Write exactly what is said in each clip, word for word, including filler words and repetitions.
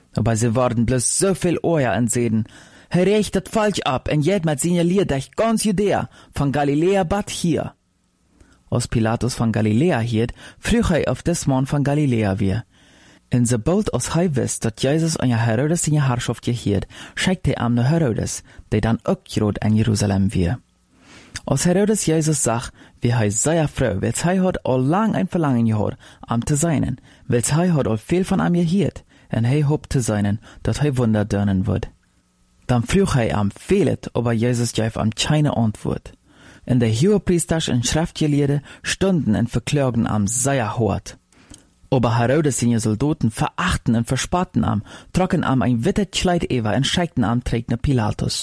Aber sie worden bloß so viel Ohr in Seden. Hij richtet falsch ab en jedmal signaliert dich ganz Judäa, von Galiläa bat hier. Als Pilatus von Galiläa hiert, frug hij auf des Mann von Galiläa wir. En sobald als hij wist dat Jesus an Herodes in je Herrschaft gehiert, schickt hij am naar Herodes, die dan ook groot in Jerusalem wir. Als Herodes Jesus zag, wie hij sehr froh, wils hij had al lang ein Verlangen gehad, am te seinen, wils hij had al veel van am gehiert, en hij hoopt te seinen, dat hij Wunder dönen wird. Dan vroeg hij am vielet, aber Jesus gaf am keine Antwort. En de Hohepriesters en Schriftgelehrten stunden en verklagen am sehr hart. Aber Herodes seine Soldaten verachten en verspotten am, trocken am ein wittet Kleid über en schickten am trägner Pilatus.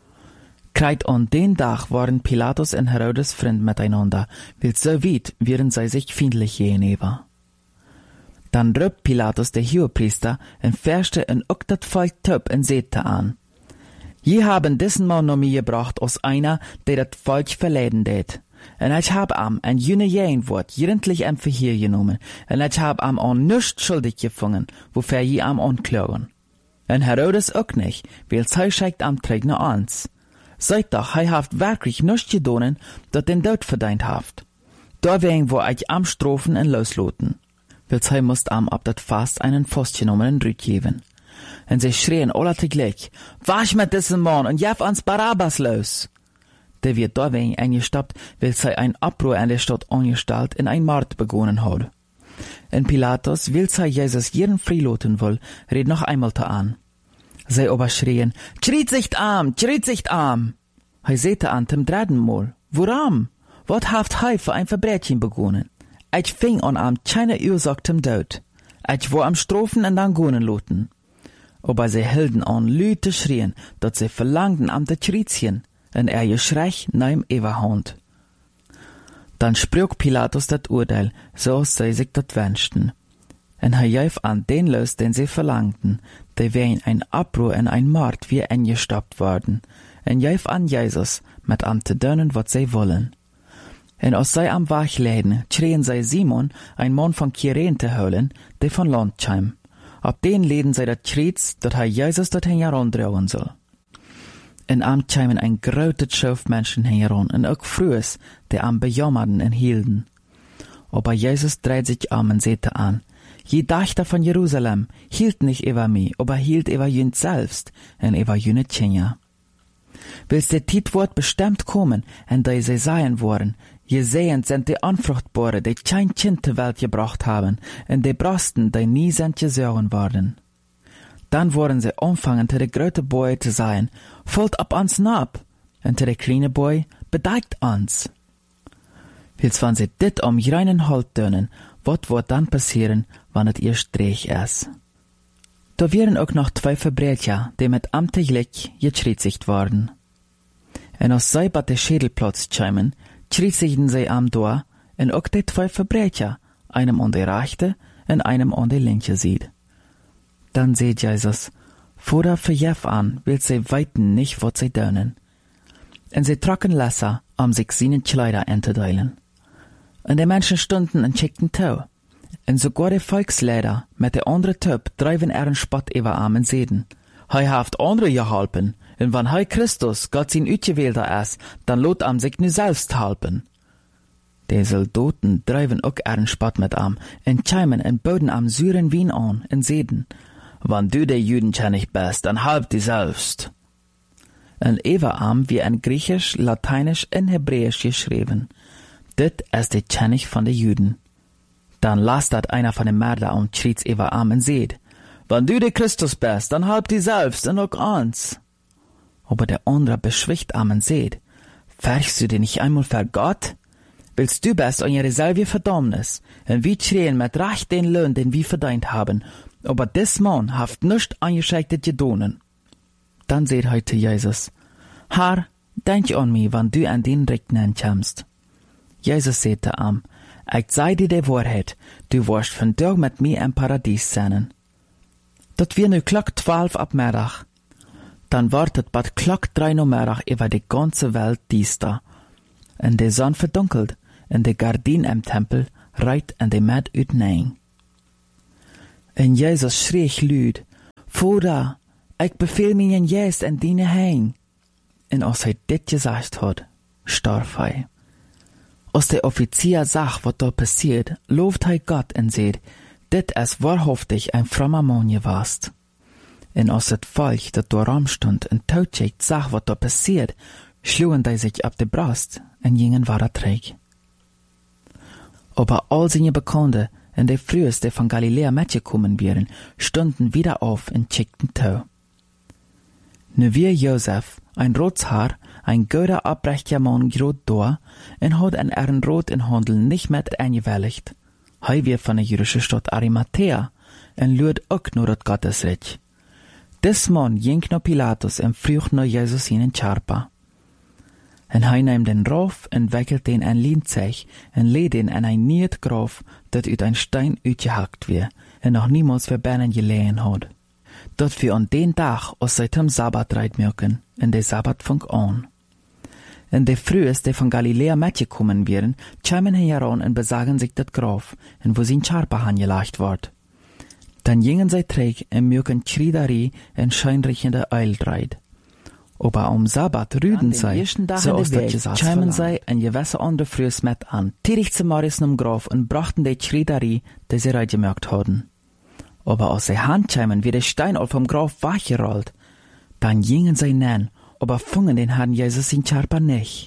Kreit an den Tag waren Pilatus en Herodes Freund miteinander, weil so weit wären sie sich feindlich gegenüber. Dann rübt Pilatus der Hohepriester en verschte en ook dat Volk töp en sehte an. Je haben diesen Mann noch mir gebracht als einer, der das Volk verleiden det. En ich hab am ein jüne jähen Wort jündlich am Verhör genommen, en ich hab am an nichts schuldig gefangen, wofür je am anklagen. En Herodes auch nicht, weil sei schickt am Trägner ans. Seid doch, hei haft wirklich nichts gedonen, dat den Tod verdient haft. Da wegen wo ich am Strophen en losloten. Weil sei musst am ab dat Fast einen festgenommenen Rüt geben. En sie schrien alle teglich, wasch mit diesem Mann und jef ans Barabbas los. Der wird da wegen eingestoppt, weil sie ein Abruhr in der Stadt angestellt in ein Mord begonnen hat. En Pilatus will sie Jesus jeden freiloten will, red noch einmal da an. Sie aber schrien, schriet sich arm, schriet sich arm. Hij sehte an dem dritten Mal, woran? Wat haft hij für ein Verbrechen begonnen? Ich fing an am keine Ursache zum Tod. Ich war am Strophen und dann gonen loten. Aber sie hielten an Lüte schrien, dat sie verlangten am de Schriezchen, en er geschrech neim Everhand. Dann sprach Pilatus dat Urteil, so als sie sich dat wünschten. En er gaf an den los, den sie verlangten, der wegen ein Abruhr en ein Mord wie eingestoppt worden, en gaf an Jesus, mit am te dönen, wat sie wollen. En als sie am Wach läden, schrien sie Simon, ein Mann von Kyrene te holen, der von Land kam. Ab den leden sie dat Schriez, dat hij Jesus dorthin herandrehen soll. En am kämen ein großes Schauf Menschen heran, en auch Frühes, die am bejammerten en hielden. Aber Jesus dreht sich um und sehte an, je Dächter von Jerusalem hielt nicht über mich, aber hielt über jünd selbst, en über jüne Tjenja. Willst der Tietwort bestimmt kommen, en die sie seien worden, je sehend sind die Unfruchtbare, die kein Kind zur Welt gebracht haben, en die Brasten, die nie sind gesören worden. Dann wollen sie anfangen, zu der großen Boy zu sein, folgt ab ans Nab, und zu der kleine Boy bedeckt ans. Wils wenn sie dit am reinen Halt tönen, wat wird dann passieren, wann es ihr Strich ist? Da wären auch noch zwei Verbrecher, die mit amtlich geschriezigt worden. Und als sie bei der Schädelplatz kämen, schriezigten sie am Tor, und auch die zwei Verbrecher, einem an der rechte und einem an der linke sieht. Dann seht Jesus, Vorder für Jeff an, will sie weiten nicht, was sie dönen. Und sie trocken Lesser, um sich seinen Kleider entzuteilen. Und die Menschen stunden und schickten Tau. Und sogar die Volksleder mit der andere Typ treiben ihren Spott über armen Seden. Hei haft andere gehalpen, und wenn hei Christus Gott sein Utgewählter ist, dann lot am sich nu selbst halpen. Die Soldaten treiben auch ihren Spott mit am, und kämen und boden am süren Wien an, und Seden. Wenn du der Judenkennig bist, dann halb die selbst. Und Everarm wie ein Griechisch, Lateinisch und Hebräisch geschrieben. Dit ist der Kennig von den Juden. Dann las dat einer von den Mörder und schriet's Everarm und seht. Wenn du der Christus bist, dann halb die selbst und auch ans. Aber der andere beschwicht am und seht. Färchst du dir nicht einmal für Gott? Willst du bist an ihre selbe Verdammnis, und wir schrien mit Recht den Lohn, den wir verdient haben, aber des Mann haft nicht angescheitet gedonen. Dann seht heute Jesus, Herr, denk an mich, wann du an den Regnen kommst. Jesus sagte am, ich sei dir die Wahrheit, du wirst von Tag mit mir im Paradies sein. Dat wir nu klock zwölf ab Mittag. Dann wartet bad klock drei no Mittag über die ganze Welt diester. Und die Sonne verdunkelt, und die Gardin im Tempel reit in die Met uitnein. Und Jesus schrie lüd, Vater, ich befehl mir jetzt in deine Hänge. Und als er dit gesagt hat, starb er. Als der Offizier sah, was da passiert, lobt er Gott und sagt, dit ist wahrhaftig ein frommer Mann gewesen. Und als das Volk, das da rumstand und totschickt, sah, was da passiert, schlugen die sich ab die Brust und gingen weiter träg. Aber all seine Bekannte und die früheste von Galiläa mitgekommen wären, stunden wieder auf und schickten Tau. Nu wie Josef, ein Rotshaar, ein guter, abrechter Mann, grot da, und hat an ihren Rot in Handel nicht mit eingewilligt. Hij wie von der jüdischen Stadt Arimathea, und lud auch nur das Gottesreich. Des Mann ging nach Pilatus und frug nach Jesus in den Charpa. Und hij nahm den Rauf und wickelt den ein Lienzech und led den in ein niet Graf, dat uit ein Stein uitgehackt wir, und noch niemals verbannen gelegen hat. Dat wir an den Tag aus seit Sabbat reit merken, und der Sabbat fang an. Und die früheste von Galiläa mitgekommen wären, kämen heran und besagen sich das Graf, und wo sie in Charpa angelegt ward. Dann gingen sie träg und merken Schriederie und scheinriechende Eildreit. Aber am Sabbat rüden sie, so aus der Gesetz, kämen sie und gewisse andere Frühs mit an, tirig zu Morrison am Graf und brachten die Schriederie, die sie reingemerkt hatten. Aber als sie handkämen, wie der Stein all vom Graf wachgerollt, dann gingen sie nähen, aber fungen den Herrn Jesus in Charpa nicht.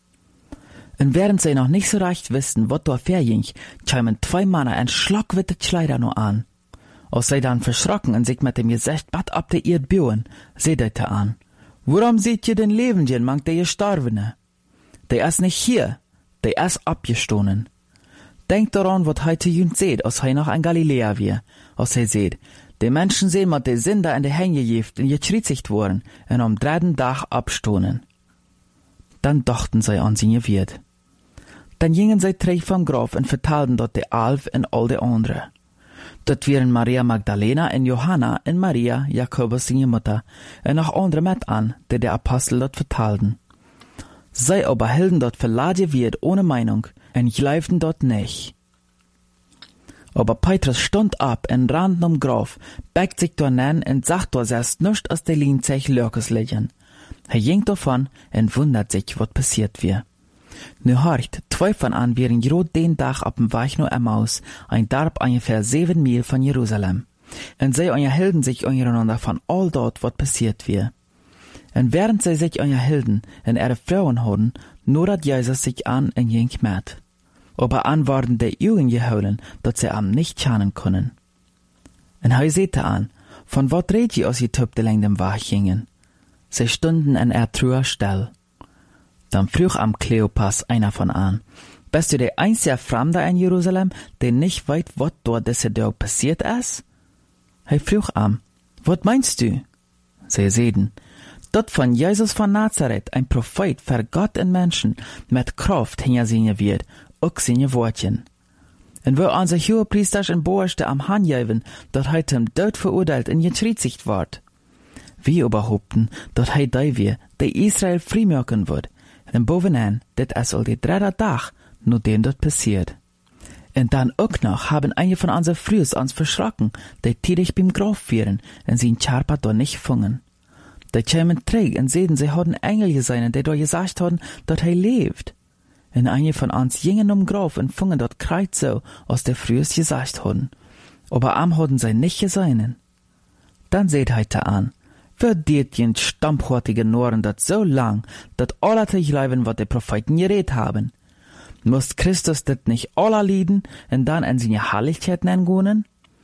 Und während sie noch nicht so recht wussten, was da verging, kämen zwei Männer ein schlagwitte Kleider nur an. Als sie dann verschrocken und sich mit dem Gesicht bad ab der Erd bühen, sedete an. Warum seht ihr den Lebenden, mangt der Gestorbene? Der ist nicht hier, der ist abgestohlen. Denkt daran, was heute jüngst seht, als er noch ein Galiläer wir, als er seht, die Menschen sehen, mit der Sünder in die Hänge gejeft und gekriezigt worden und am dritten Tag abstohlen. Dann dachten sie an sie wird. Dann gingen sie träg vom Graf und vertalten dort die Alf und all die andere. Dort wären Maria Magdalena und Johanna und Maria, Jakobus seine Mutter, und noch andere mit an, die der Apostel dort vertalten. Sie aber hielten dort verlade wird ohne Meinung und glaubten dort nicht. Aber Petrus stund ab und rannte um Graf, beckt sich dort nen und sagt dort erst nichts aus der Lienzech Lörkes liegen. Er ging davon und wundert sich, was passiert wir. Nu horcht, zwei von an wären grad den Tag ab dem Weg nur Emmaus, ein Darb ungefähr sieben Mil von Jerusalem. Und sie unterhielten sich untereinander von all dort, was passiert wir. Und während sie sich unterhielten und ihre Frauen hatten, nur dat Jesus sich an und ging mit. Aber an waren die Jungen geholen, dat sie am nicht schauen können. Und er sehte an, von wat red je als je Töpte lang dem Weg gingen? Sie stunden in er truer still. Dann frug am Kleopas einer von an, bist du der einzige Fremde in Jerusalem, der nicht weiß, was dort diese Tag passiert ist? Er frug am, was meinst du? Sie sehen, dort von Jesus von Nazareth, ein Prophet für Gott und Menschen, mit Kraft hingesehen wird, auch seine Wortchen. Und wo unser Hohepriester und Boerste am Handjeven, dort heute im Tod verurteilt und gekreuzigt ward. Wir überhaupten, dort heute da wir, der Israel freimachen wird. Und bovenaan, dit is al die dritte Tag, nachdem dort passiert. Und dann auch noch haben einige von unseren Frühs uns verschrocken, die tidig beim Graf wären und sie in Charpa dort nicht fungen. Die kämen träg und sehen, sie hatten Engel gesehen, die dort gesagt hatten, dort er lebt. Und einige von uns gingen um Graf und fungen dort kreuz so, als der Frühs gesagt hatten. Aber am hatten sie nicht gesehen. Dann seht heute an, verdient jen stampfhortige Noren dat so lang, dat alle dich leiben, wat die Propheten geredet haben. Muss Christus dat nicht alle lieden und dann in seine Herrlichkeit nennen?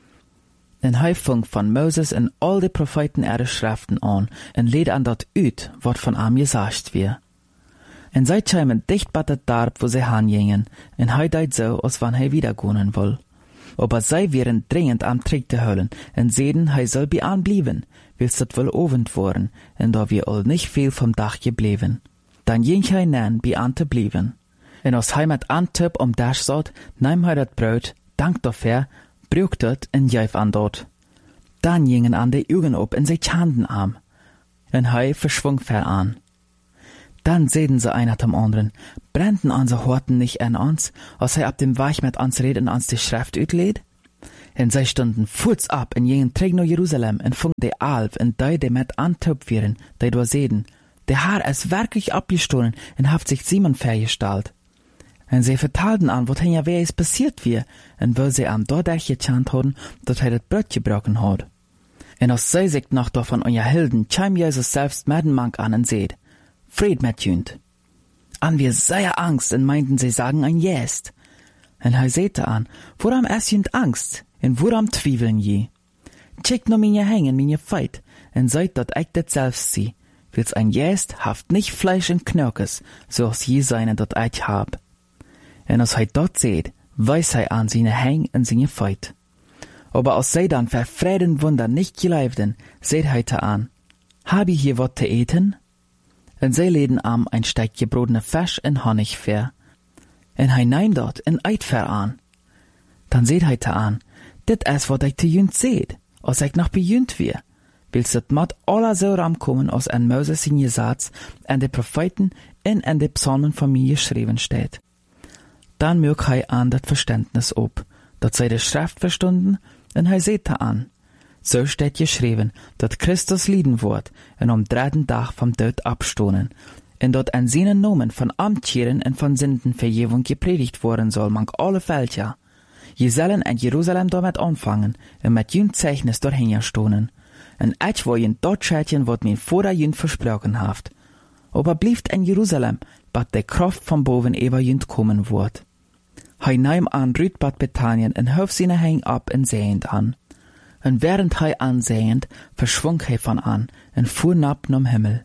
In Häufung von Moses und all die Propheten ihre Schriften an und lädt an dat üt, wat von ihm gesagt wird. Und sie kämen dicht bei der Darb, wo sie hingingen, und he deit so, als wann he wiedergehen will. Aber sie wären dringend am Trick zu holen und sehen, he soll bei an blieben, willst dat wohl ovend worden, und da wir all nicht viel vom Dach geblieben. Dann ging he nen bei an zu blieben. Und als he mit Antip um Dach satt, nahm he dat Brot, dank dafür, brücht het und jäf an dort. Dann gingen an die Augen op und sie Handen am. Und he verschwung ver an. Dann sehen sie einer zum anderen, brennten unsere Horten nicht an uns, als er ab dem Weich mit uns redet und uns die Schrift utlädt? En zij stonden voets ab en gingen terug naar Jeruzalem en vong de alf en die die met aantup waren, die door zeden. Der Herr ist wirklich abgestohlen und hat sich Simon vergestalt. Und sie vertalten an, wat hen ja wer ist passiert wie, und wo sie am dadurch gechant haben, dat hij das Brot gebrochen hat. Und als sie sich noch davon unterhielten, kam Jesus selbst mit dem Mank an und seht, Fried mit jünd. An wir sehr Angst, und meinten sie sagen ein Jest. Und er sehte an, woran es jünd Angst, und woran zwiefeln je? Checkt nur meine Hängen, meine Feit, und seid dat ich das selbst sie. Wils ein Jest haft nicht Fleisch und Knörkes, so als je seine dat ich hab. Und als hij dat seht, weiß hij an seine Häng und seine Feit. Aber als sie dann verfreden Wunder nicht geleibten, seht hij te an, hab ich hier wat te eten? Und sie leden am ein Steig gebrodene Fisch und Honig ver. Und hij neim dort en eit ver an. Dann seht hij te an, dit is wat ich te jünd seht, als ich noch bejünd wir. Wils het mat aller so ramkommen, als en Moses in Gesatz, en de Propheten en en de Psalmen von mir geschrieben steht. Dann mög hij an dat Verständnis op, dat zij de Schrift verstunden, en hij seht an. So steht geschrieben, dat Christus lieden wordt, en am dritten Tag vom Tod abstohnen, en dat en seinen Nomen von Amtscheren en von Sündenvergebung gepredigt worden soll, mank alle Völker. Je sollen en Jerusalem damit anfangen, en met jünd Zeichnis dorthin stohnen. En ich wo jünd dort schätjen, wat min vor der jünd versprochen haft. Aber blieft in Jerusalem, bat de Kraft von boven über jünd kommen wordt. Hij nahm an Rüd bad Bethanien en hof seine Häng ab en sehend an. En während hij ansehend, verschwung hij van an en fuhr nab nom Himmel.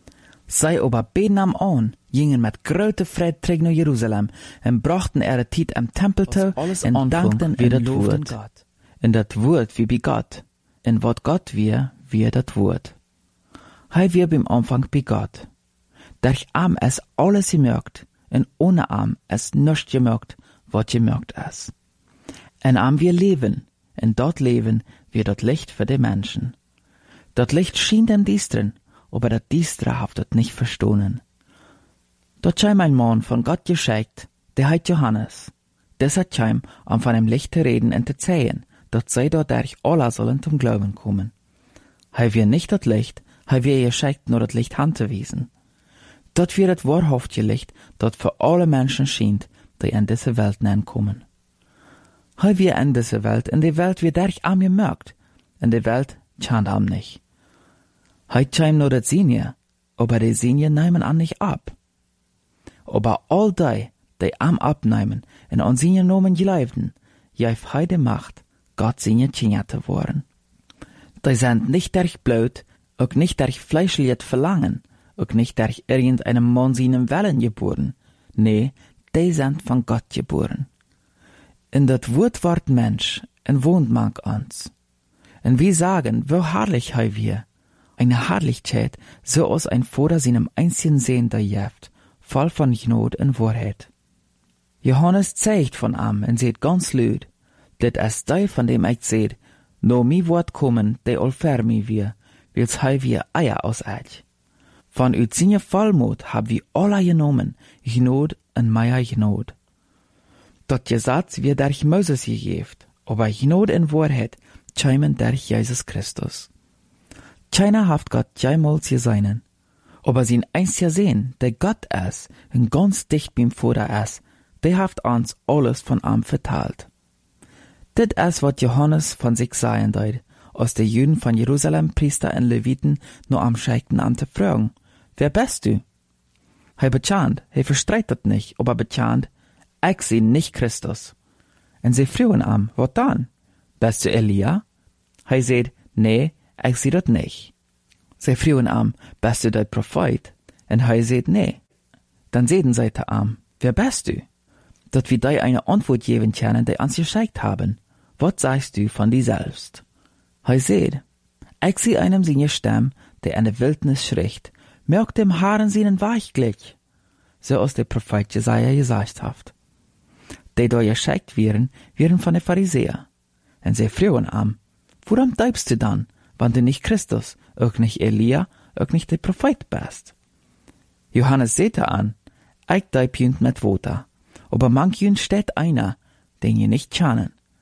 Zij aber beden am an, gingen met grote Fred terug naar Jerusalem en brachten ihre Tiet am Tempel toe en dankten en loofden Gott. En dat woord wie bij Gott. En wat Gott wir, wir dat woord. Hij wir beim Anfang bij Gott. Durch am es alles gemerkt, en ohne am es nichts gemerkt, wat gemerkt is. En am wir leben, en dort leben wir dat Licht für die Menschen. Dat Licht schien dem Diestren, aber dat Diestre haft dat nicht verstohlen. Dort scheim ein Mann von Gott geschickt, der heit Johannes. Des hat scheim, um von dem Licht zu reden und zu zählen, dat sei dadurch alle sollen zum Glauben kommen. Hei wir nicht dat Licht, hei wir geschickt nur dat Licht handzuwiesen. Dat wir dat wahrhaftige Licht, dat für alle Menschen schient, die in diese Welt kommen. Hei wir in diese Welt, in die Welt wird derch am gemerkt, in die Welt schand am nicht. Hei scheim nur dat Sinje, aber die Sinje nehmen an nicht ab. Aber all die, die am abnehmen, in an Sinje nomen geleibten, jeif hei de Macht, Gott Sinje tschinjate worden. Die sind nicht derch blöd, auch nicht derch fleischliches Verlangen, auch nicht durch irgendeinem Mann seinen Willen geboren. Nee, die sind von Gott geboren. In dat Wort ward Mensch, en wohnt mank uns. Und wir sagen, wo herrlich hei wir. Eine Herrlichkeit, so aus ein Vater seinem einzigen Sehender jeft, voll von Gnade und Wahrheit. Johannes zeigt von am und seht ganz lüd, dit es die, von dem ich seht, no mi Wort kommen, die all fer mi wir, wils hei wir Eier aus euch. Von ut seine Vollmut hab wir alle genommen, Gnade und mehr Gnade. Dat Gesetz wird durch Moses gegeben, aber Gnade und Wahrheit scheimen durch Jesus Christus. Keiner haft Gott jemals geseinen, aber sein einziger Sehen, der Gott ist und ganz dicht beim Vater ist, der haft uns alles von ihm verteilt. Dit ist, was Johannes von sich sagen deut, als die Juden von Jerusalem, Priester und Leviten, nur am Scheikten an zu fragen, wer bist du? Hei bekannte, hei verstreitet nicht, aber bekannte, ich seh nicht Christus. Und sie fragen am, wat dann? Bist du Elia? Hei seht, nee, ich seh dat nicht. Sie fragen am, bist du der Prophet? Und hei seht, nee. Dann sehen sie te am, wer bist du? Dat wir dir eine Antwort geben können, die uns geschickt haben. Was sagst du von dir selbst? Hei seht, ich seh einem seine Stamm, der in der Wildnis schricht, merkt dem Haaren seinen Weichglück. So aus der Prophet Jesaja gesagt haft. Die da geschickt werden, werden von den Pharisäern. Und sie fragen am, woran bleibst du dann, wenn du nicht Christus, auch nicht Elia, auch nicht der Prophet bist? Johannes sehte an, ich bleib jünd mit Wota, aber manch jünd steht einer, den ihr nicht kennen.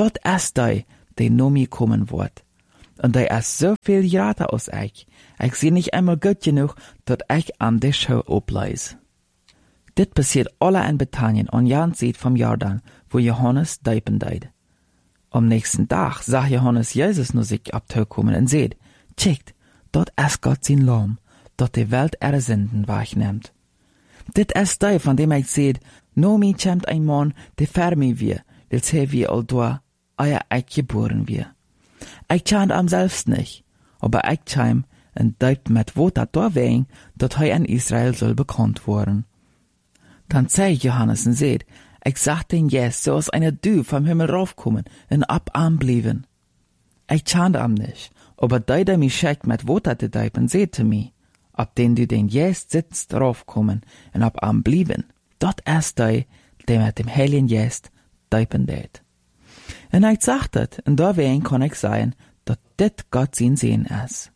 dat is die, die no mir kommen wird. Und die is so viel grater als ich. Ich sehe nicht einmal gut genug, dat ich an der Show opleis. Dit passiert alle in Bethanien an Jan Seed vom Jordan, wo Johannes deipen deid. Am nächsten Tag sah Johannes Jesus nur sich abkommen und seht, checkt, dort ist Gott sein Lamm, dort die Welt ihre Sünden wahrnimmt. Dit ist die, von dem ich seht, no mi kämmt ein Mann, der für mich wir, der sei wie all da, euer ich geboren wir. Ich chant am selbst nicht, aber ich cham und deibt mit Worte da wegen, dort hei in Israel soll bekannt worden. Dann zeigt Johannes und seht, ich sag den Jes, so als eine Du vom Himmel raufkommen und abarm blieben. Ich chant am nicht, aber die, der mich schickt mit Worte zu deipen, seht zu mir, ob den du den Jes sitzt raufkommen und abarm blieben, dort ist die, der mit dem Heiligen Jes deipen det. Und ich sag das, und dawein kann ich sagen, dass dit Gott sein Sehen ist.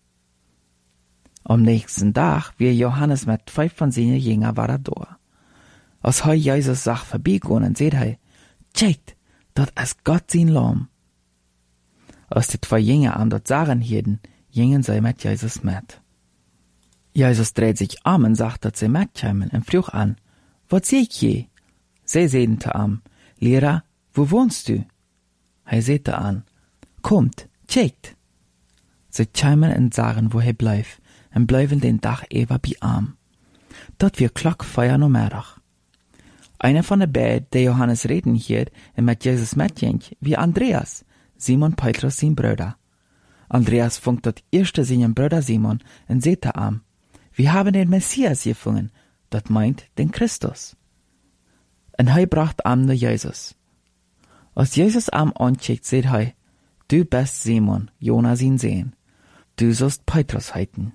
Am nächsten Tag, wie Johannes mit fünf von seinen Jüngern war er da. Als hei Jesus sag vorbeigegangen, seht hei, checkt, dat is Gott sein Lamm. Als die zwei Jünger an dat sagen hielten, gingen sie mit Jesus mit. Jesus dreht sich um und sagt, dass sie mitkommen und frug an, wat seh ich je? Sie sehen zu am, Lehrer, wo wohnst du? Hei sehte an, kommt, checkt. Sie kommen und sagen, wo er bleibt, und bleiben den Tag ewa bei am. Dort wir Glockfeuer no Mittag. Einer von der beiden, der Johannes reden hielt und mit Jesus mitging, wie Andreas, Simon Petrus sein Bruder. Andreas funkt dort erste seinen Bruder Simon und sehte am, wir haben den Messias gefunden, dat meint den Christus. Und hei bracht am nur Jesus. Als Jesus am ancheckt, seht hei, du bist Simon, Jona sein Sehen, du sollst Petrus heiten.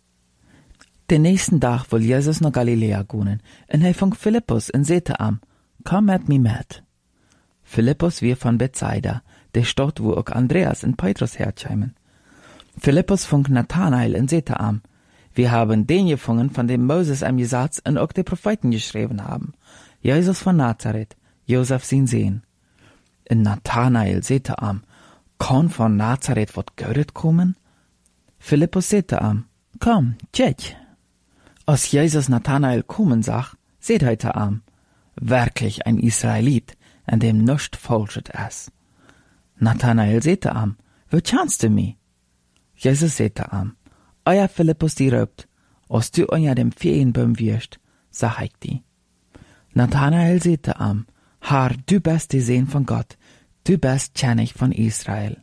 Den nächsten Tag will Jesus nach Galiläa gehen, und er fängt Philippus und sehte am, komm mit mir mit. Philippus wir von Bethsaida, der Stadt, wo auch Andreas und Petrus herkämen. Philippus fängt Nathanael und sehte am, wir haben den gefunden, von dem Moses am Gesetz und auch die Propheten geschrieben haben, Jesus von Nazareth, Josef sein Sehen. Und Nathanael sehte am, kann von Nazareth wat Gutes kommen? Philippus sehte am, komm, check. Als Jesus Nathanael kommen sah, seht heute am, wirklich ein Israelit, an dem nichts Falsches ist. Nathanael sehte am, wo kannst du mich? Jesus sehte am, euer Philippus die röpt, als du unter dem Feenbaum wirst, sag ich die. Nathanael sehte am, Herr, du bist die Sehn von Gott, du bist König von Israel.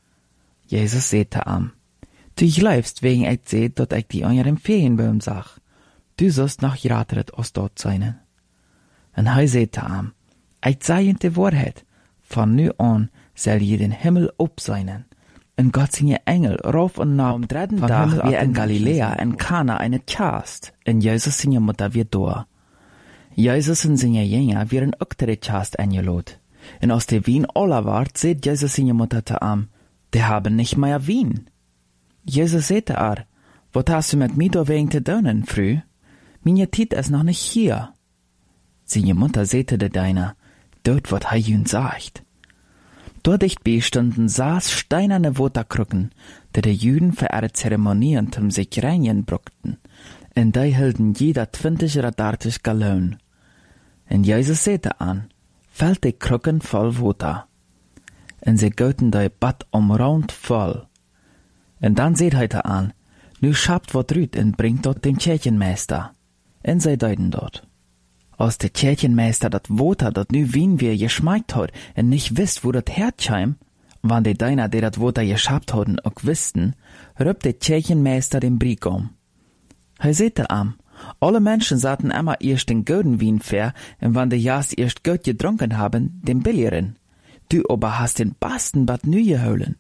Jesus sehte am, du glaubst, wegen ich seht, dass ich die unter dem Feenbaum sag. Du sollst noch geratet aus dort sein. Und er sehte am, ich sei in die Wahrheit, von nu an soll je den Himmel obseinen. Und Gott seine Engel rauf und nach am dritten Tag wie in Galiläa in Kana eine Chast, und Jesus seine Mutter wird da. Jesus und seine Jünger werden auch der Chast eingeladen. Und aus der Wien aller wart, seht Jesus seine Mutter zu am, die haben nicht mehr Wien. Jesus sehte er, wat hast du mit mir da wegen zu tun, früh? Meine Tit ist noch nicht hier. Seine Mutter sehte der Deiner, dort wat er jün sagt. Dort dicht bestunden saß steinerne Waterkrücken, der die Juden für ihre Zeremonien zum sich reinigen bruckten, und die hielten jeder zwanzig oder dreißig Gallon. Und Jesus sehte an, fällt die Krücken voll Wasser. Und sie götten die Bad umraunt voll. Und dann seht heute an, nu schabt wat rüt und bringt dort dem Kirchenmeister. Und sie deuten dort. Als der Kirchenmeister dat Wasser, dat nu Wien wir geschmeckt hat, und nicht wisst, wo dat herkäm, wann die Deiner, die dat Wasser geschabt hatten, auch wüssten, rübt der Kirchenmeister den Brieg um. Er sehte am, alle Menschen saten immer erst den guten Wien fair, und wann die Jas erst gut getrunken haben, den billigeren. Du aber hast den besten Bad nu geholen.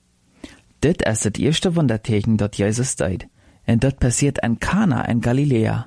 Dit ist das erste Wunderteken, dat Jesus deut, und dat passiert in Kana in Galiläa.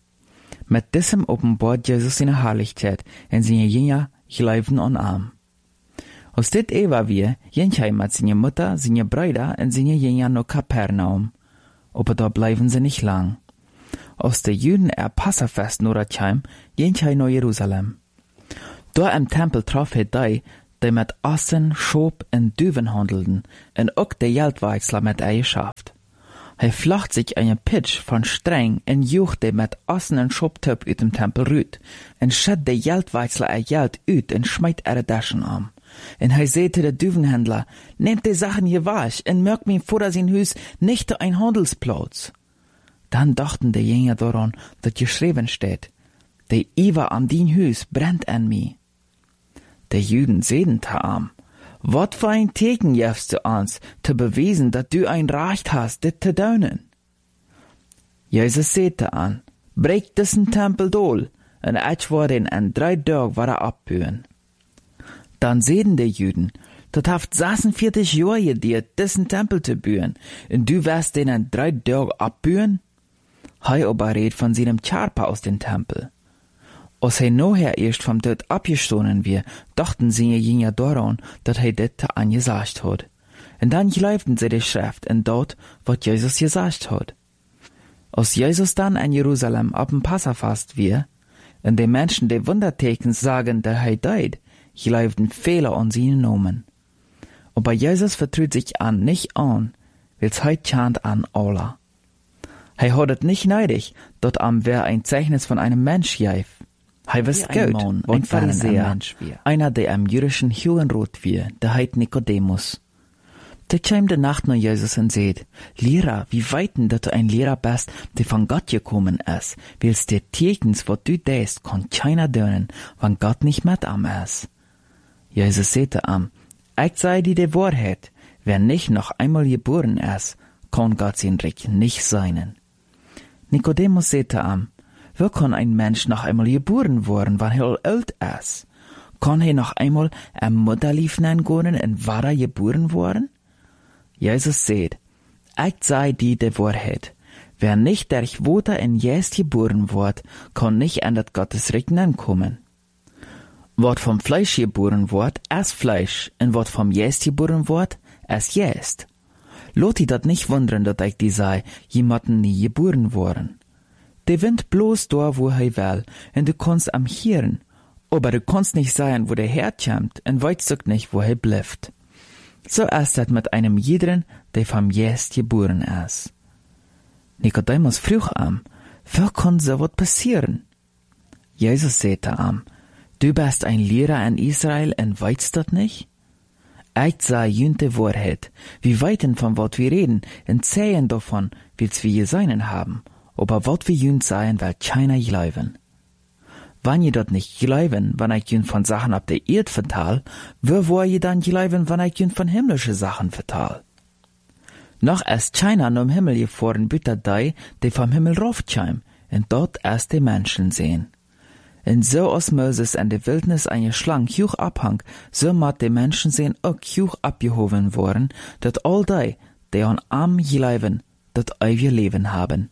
Mit diesem offenbart Jesus seine Herrlichkeit, und seine Jünger glauben an ihm. Aus dit Eva wir, jenchai mit seine Mutter, seine Brüder und seine Jünger nach Kapernaum. Aber da bleiben sie nicht lang. Aus der Juden er Passafest nur atchaim, jenchai nach Jerusalem. Da im Tempel traf er die, die mit Assen, Schob en Düven handelden, en ook de Geldwechsler met eigen schaft. Hij flacht sich einen Pitch von streng en jucht de met Assen en Schobtöp uit dem Tempel rüt, en schet de Geldwechsler er Geld uit en schmeit er Daschen am. En hij zei te de Düvenhändler, nehmt die Sachen hier wasch en merkt mir vor das in Hüs nicht ein Handelsplatz. Dann dachten die Jünger daran, dat geschrieben steht, de Iver am dien Hüs brennt an mi. De Juden sehen ta am, wat für ein Teken jefst du ans, te beweisen, dat du ein Recht hast, dit te daunen. Jesus sehte an, breek dissen Tempel dol, en etch worden en drei Tag war er abbühen. Dann sehen die Juden, dat haft sechsundvierzig Jahre gediert, dissen Tempel zu bühen, en du wirst den en drei Tag abbühen? Hei aber red von seinem Charpa aus dem Tempel. Als hij noher erst vom Tod abgestoßen wir, dachten sie jünger daran, dat hij dit angesagt hat. Und dann glaubten sie die Schrift en dort, wat Jesus gesagt hat. Als Jesus dann in Jerusalem ab dem Passafast wir, und die Menschen die Wundertekens sagen, dat hij deid, glaubten viele an seinen Namen. Aber Jesus vertraut sich an nicht an, weil's heut chant an Allah. Hij hat het nicht neidig, dort am wer ein Zeichnis von einem Mensch gäf. Hij was gut, ein Pharisäer, einer, der am jüdischen Judenrot wir, der heit Nikodemus. Der käm de Nacht nach Jesus und seht, Lehrer, wie weiten, dat du ein Lehrer bist, der von Gott gekommen ist, willst der Tekens, wat du däst, kann keiner dönen, wann Gott nicht mit am ist. Jesus sehte am, ich sei die de Wahrheit, wer nicht noch einmal geboren ist, kann Gott sein Reich nicht seinen. Nikodemus sehte am, wie kann ein Mensch noch einmal geboren worden, wann er alt ist? Kann er noch einmal ein Mutterlief nennen und war er geboren worden? Jesus seht, ich sei die der Wahrheit. Wer nicht durch Wasser in Jest geboren wird, kann nicht an das Gottesreich kommen. Wat vom Fleisch geboren wird, ist Fleisch, und wat vom Jest geboren wird, ist Jest. Lot die dat nicht wundern, dat ich die sei, jemanden nie geboren worden. Der Wind bloß da, wo er will, und du kannst am hören, aber du kannst nicht sein, wo der herkommt, und weißt nicht, wo er bleibt. So ist das mit einem jeden, der vom Jest geboren ist. Nikodemus frug am, wie kann so wat passieren? Jesus sagte am, du bist ein Lehrer in Israel und weißt das nicht? Ich sei jünte Wahrheit, wie weiten von wat wir reden, und zählen davon, wils wir seinen haben, aber wat wir jünt seien, will keiner glauben. Wenn ihr dort nicht glauben, wenn ich jünt von Sachen ab der Erd vertal, wo wollt ihr dann glauben, wenn ich jünt von himmlische Sachen vertal? Noch erst keiner nom Himmel gefahren, bitte die, die vom Himmel raufkäm, und dort erst die Menschen sehen. Und so als Moses in der Wildnis eine Schlange hoch abhang, so mat die Menschen sehen auch hoch abgehoben worden, dat all die, die an am glauben, dat ewige Leben haben.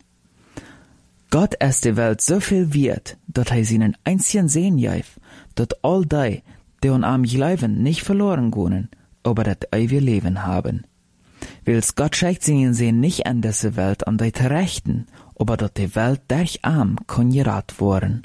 Gott ist die Welt so viel wert, dat er seinen einzigen sehen jäf, dat all die, die an am glauben, nicht verloren gehen, aber dat ewige Leben haben. Wils Gott schickt seinen Sehen nicht an diese Welt an die Rechten, aber dat die Welt durch arm kann gerat worden.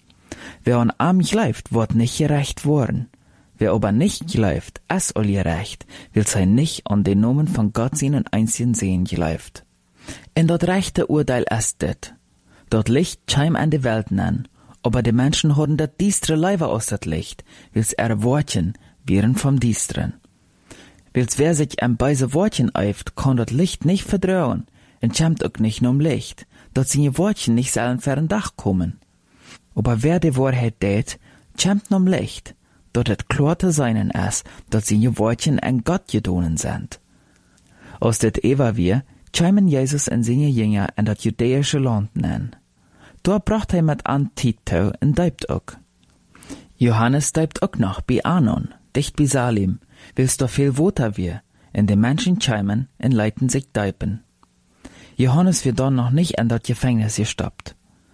Wer an arm glaubt, wird nicht gerecht worden. Wer aber nicht glaubt, es all gerecht, will sei nicht an den Namen von Gott seinen einzigen Sehen glaubt. In dat rechte Urteil ist det. Dort Licht scheim an die Welt nennen, aber die Menschen haben dat diestre Leiber aus dat Licht, wils ihre Wortchen wären vom Diestren. Wils wer sich am beise Wortchen eift, kann dat Licht nicht verdröhen, und schämt auch nicht um Licht, dort seine Wortchen nicht sollen fern Dach kommen. Aber wer die Wahrheit tät, schämt um Licht, dort et klar zu seinen ist, dort seine Wortchen an Gott gedonen sind. Aus det Eva wir, schämen Jesus und seine Jünger in dat jüdische Land nennen. Dort bracht er mit an Tito und deibt auch. Johannes deibt auch noch bei Anon, dicht bei Salim, willst du viel Water wir, in den Menschen schämen und leiten sich deipen. Johannes wird dann noch nicht in dat Gefängnis gestoppt.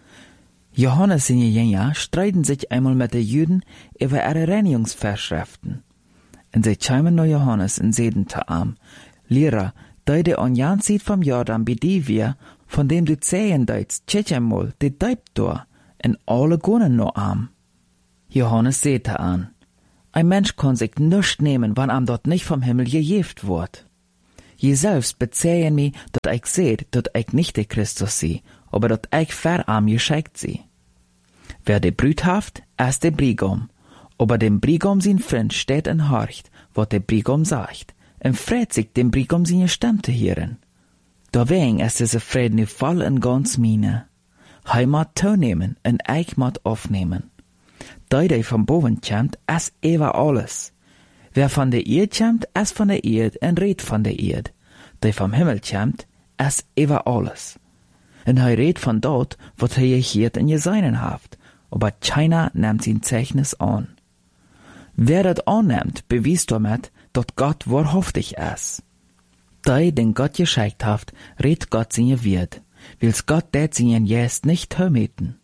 Johannes und die Jünger streiten sich einmal mit den Juden über ihre Reinigungsvorschriften. Und sie schämen nur Johannes und sehen zu ihm, Lehrer, da de an Jan sieht vom Jordan bei die wir, von dem du zählen deitst, tschetschemol, de deibt da, und alle gonen no am. Johannes sehte an, Ein Mensch kann sich nichts nehmen, wann am dort nicht vom Himmel gejeft wird. Je selbst bezeihen mi, dat ich seht, dat ich nicht der Christus sie, aber dat ich ver am geschickt sie. Wer de Brüt haft, ist der Brigom, aber dem Brigom sin Freund steht en horcht, wat der Brigom sagt, en freut sich dem Brigom seine Stimme zu hören. Deswegen ist diese Frieden nu voll en ganz mine. Hij moet toenemen en ik moet aufnehmen. Die, die von boven komt, is ewa alles. Wer von der Erde komt, is von der Erde en redt von der Erde. Die vom Himmel komt, is ewa alles. En hij redt von dort, wat hij geheerd en geseinen haft, aber keiner nimmt sein Zeichnis an. Wer dat annimmt, bewiest damit, dat Gott wahrhaftig is. Die, den Gott geschickt haft, redt Gott seine Wert, wils Gott det seinen Jest nicht tömeten.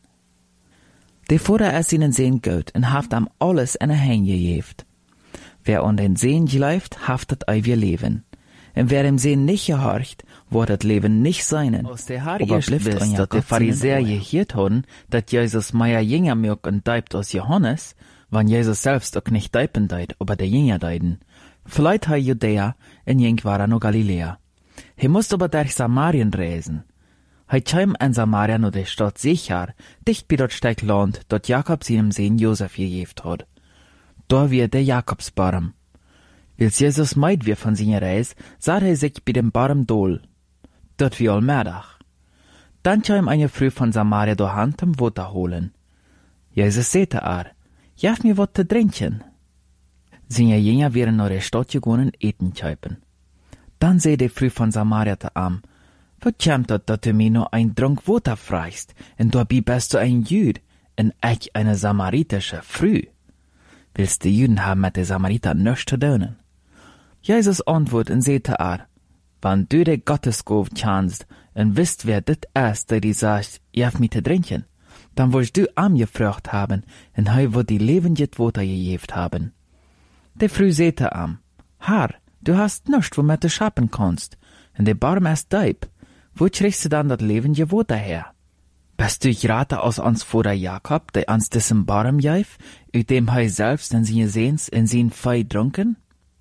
Der Vater ist ihnen sehen gut und haft am alles in der Hand gegeben. Wer an den Sehen gläuft, haftet ewig Leben. Und wer dem Sehen nicht gehorcht, wird das Leben nicht seinen. Aus der Aber blieft dat die Pharisäer gehört haben, dat Jesus mehr Jünger mögt und deibt aus Johannes, wann Jesus selbst auch nicht deipen deit, aber der Jünger deiden. Vielleicht hei Judäa, en jink war er no Galiläa. He musst aber durch Samarien reisen. Hei kam in Samaria no de Stadt Sichar, dicht bei dort steig Land, dort Jakob seinem Sohn Josef gegeben hat. Da wir der Jakobsbaum. Wils Jesus meid wir von seiner Reis, sah er sich bei dem Baum dol. Dort wie allmädach. Dann kam eine Früh von Samaria do Hand zum Wasser holen. Jesus sehte er, jaff mir wat zu trinken. Seine Jünger wären nach der Stadt gegangen eten kaufen. Dann seh die Früh von Samaria te am, wat kommt dat, dat du mir nur ein Trunk Wasser fragst, und dabei bist du ein Jüd, und ich eine samaritische Früh? Willst die Juden haben mit den Samariter nichts zu tun? Jesus antwortet und sehte er, wann du de Gottesgabe kannst, und wisst, wer dit ist, der die sagt, jaff mir zu trinken, dann willst du am gefragt haben, und hei wird die lebende Wasser gegeben haben. Der Früh sehte am, Herr, du hast nichts, womit du schaffen kannst, und der Baum ist deib. Wo kriegst du dann das lebende Wasser her? Bist du gerade aus uns Vater Jakob, der uns diesen Baum gab, uit dem er selbst in seine Sehns in sein Fei trunken?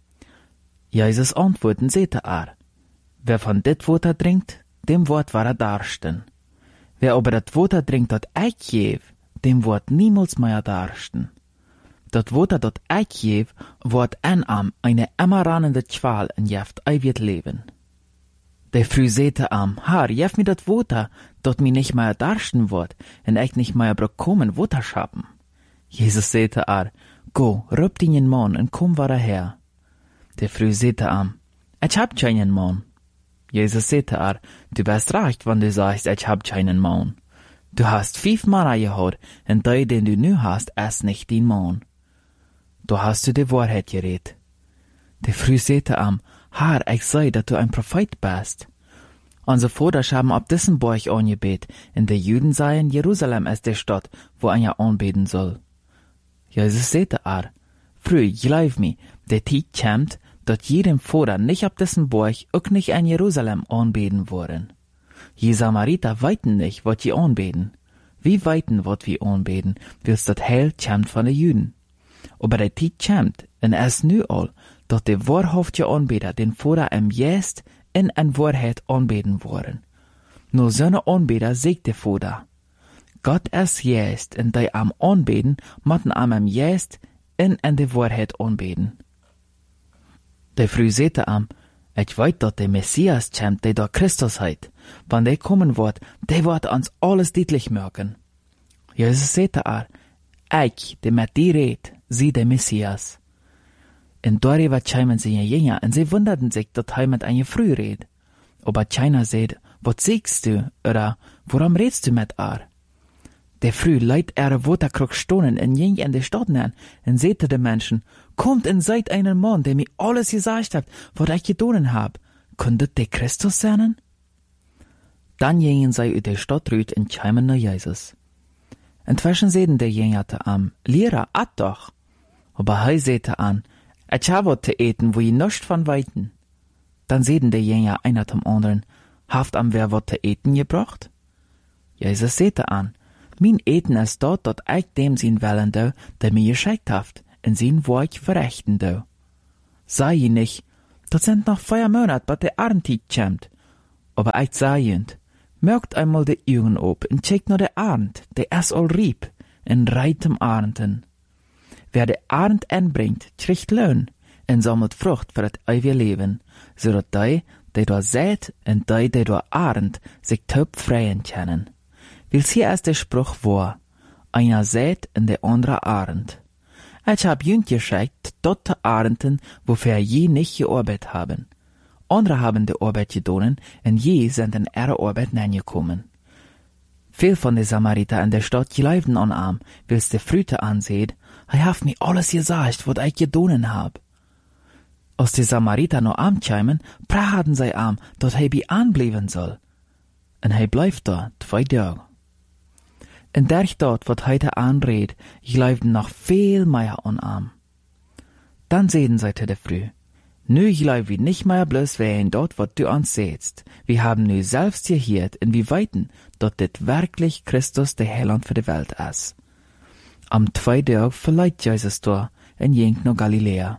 Jesus antworten sehte er, wer von dit Wasser trinkt, dem Wort war er darsten. Wer aber dat Wasser trinkt, dat ich geb, dem Wort niemals mehr darsten. Dat Wasser, dat ich geb, wird en am eine immer rannende Qual in jeft ewig Leben. Der Früh sehte am, Herr, jef mir dat Wasser, dat mi nicht mehr darsten wird, und ich nicht mehr bekommen Wasser schaffen. Jesus sehte er, go, rüb den Mann und komm wieder her. Der Früh sehte am, ich hab keinen Mann. Jesus sehte er, du bist recht, wenn du sagst, ich hab keinen Mann. Du hast fünf Männer gehabt, und der, den du nu hast, ist nicht dein Mann. Da hast du die Wahrheit geredet. Der Früh sehte am, Herr, ich sei, dass du ein Prophet bist. Unser Vater haben ab diesem Berg angebet, und die Juden seien, Jerusalem ist die Stadt, wo einer anbeten soll. Jesus sehte er, Früh, glaub mir, der Tag kommt, dass jedem Vater nicht ab diesem Berg auch nicht in Jerusalem anbeten wollen. Je Samariter weiten nicht, wat je anbeten. Wie weiten, wat wir anbeten, wils dat Heil kommt von den Juden. Aber der Tag kommt, und es nu all, dass die wahrhaftige Anbeter den Vater im Jest in en Wahrheit anbeten wollen. Nur so eine Anbeter sagt der Vater, Gott ist Jest, und die am Anbeten, motten am im Jest in en die Wahrheit anbeten. Der Früh sehte am, ich weiß, dass der Messias kommt, der da Christus heit. Wenn der kommen wird, der wird uns alles deutlich merken. Jesus sehte er, ich, der mit dir redet, sie der Messias. Und darüber kämen seine Jünger, und sie wunderten sich, dass er mit einer Früh redet. Aber keiner sagt, was siehst du, oder warum redest du mit er? Der Früh leiht er Waterkrug stonen und ging in die Stadt an, und sagte den Menschen, kommt und seid einen Mann, der mir alles gesagt hat, was ich getan hab. Könntet der Christus sein? Dann gingen sie über die Stadt rüt und kämen nach Jesus. Inzwischen sehen die Jünger am, Lehrer, at doch. Aber er sagte an, ich habe was zu eten, wo ich nichts von weiten. Dann sehen die Jünger einer zum anderen, haft am wer was zu eten gebracht? Jesus sagte an, mein Eten ist dort, dat ich dem sein wollen, der mir geschickt haft, in sein Werk verrichten do. Sei je nicht, dat sind noch vier Monate, bis der Arndtied kommt. Aber ich sag jent, merkt einmal die Augen op und checkt nur der Arnd, der es all rieb, in reitem Arnden. Wer der Arnd anbringt, kriegt Lohn und sammelt Frucht für das ewige Leben, so dass die, die da sät und die, die da Arnd, sich taub freien können. Wils hier ist der Spruch wahr, einer sät und der andere Arnd. Ich hab jüngst geschickt, dort die Arnden, wofür je nicht gearbeitet haben. Andere haben die Arbeit getan, und je sind in ihre Arbeit nachgekommen. Viel von den Samariter in der Stadt geleibten an arm, wils de Früte anseht, er hat mir alles gesagt, was ich getan hab. Als die Samariter noch arm kämen, praten sie arm, dass er bei anbleiben soll. Und er bleibt da zwei Tage. In der Stadt, wat heute anredet, geleibten noch viel mehr an arm. Dann sehen sie zu der Früh. Nu gleich wie nicht mehr bloß wehen dort, wat du uns sätst. Wir haben nu selbst gehört, in wie weiten, dort dit wirklich Christus der Heiland für die Welt ist. Am zweiten Tag verleiht Jesus da, in jenk no Galiläa.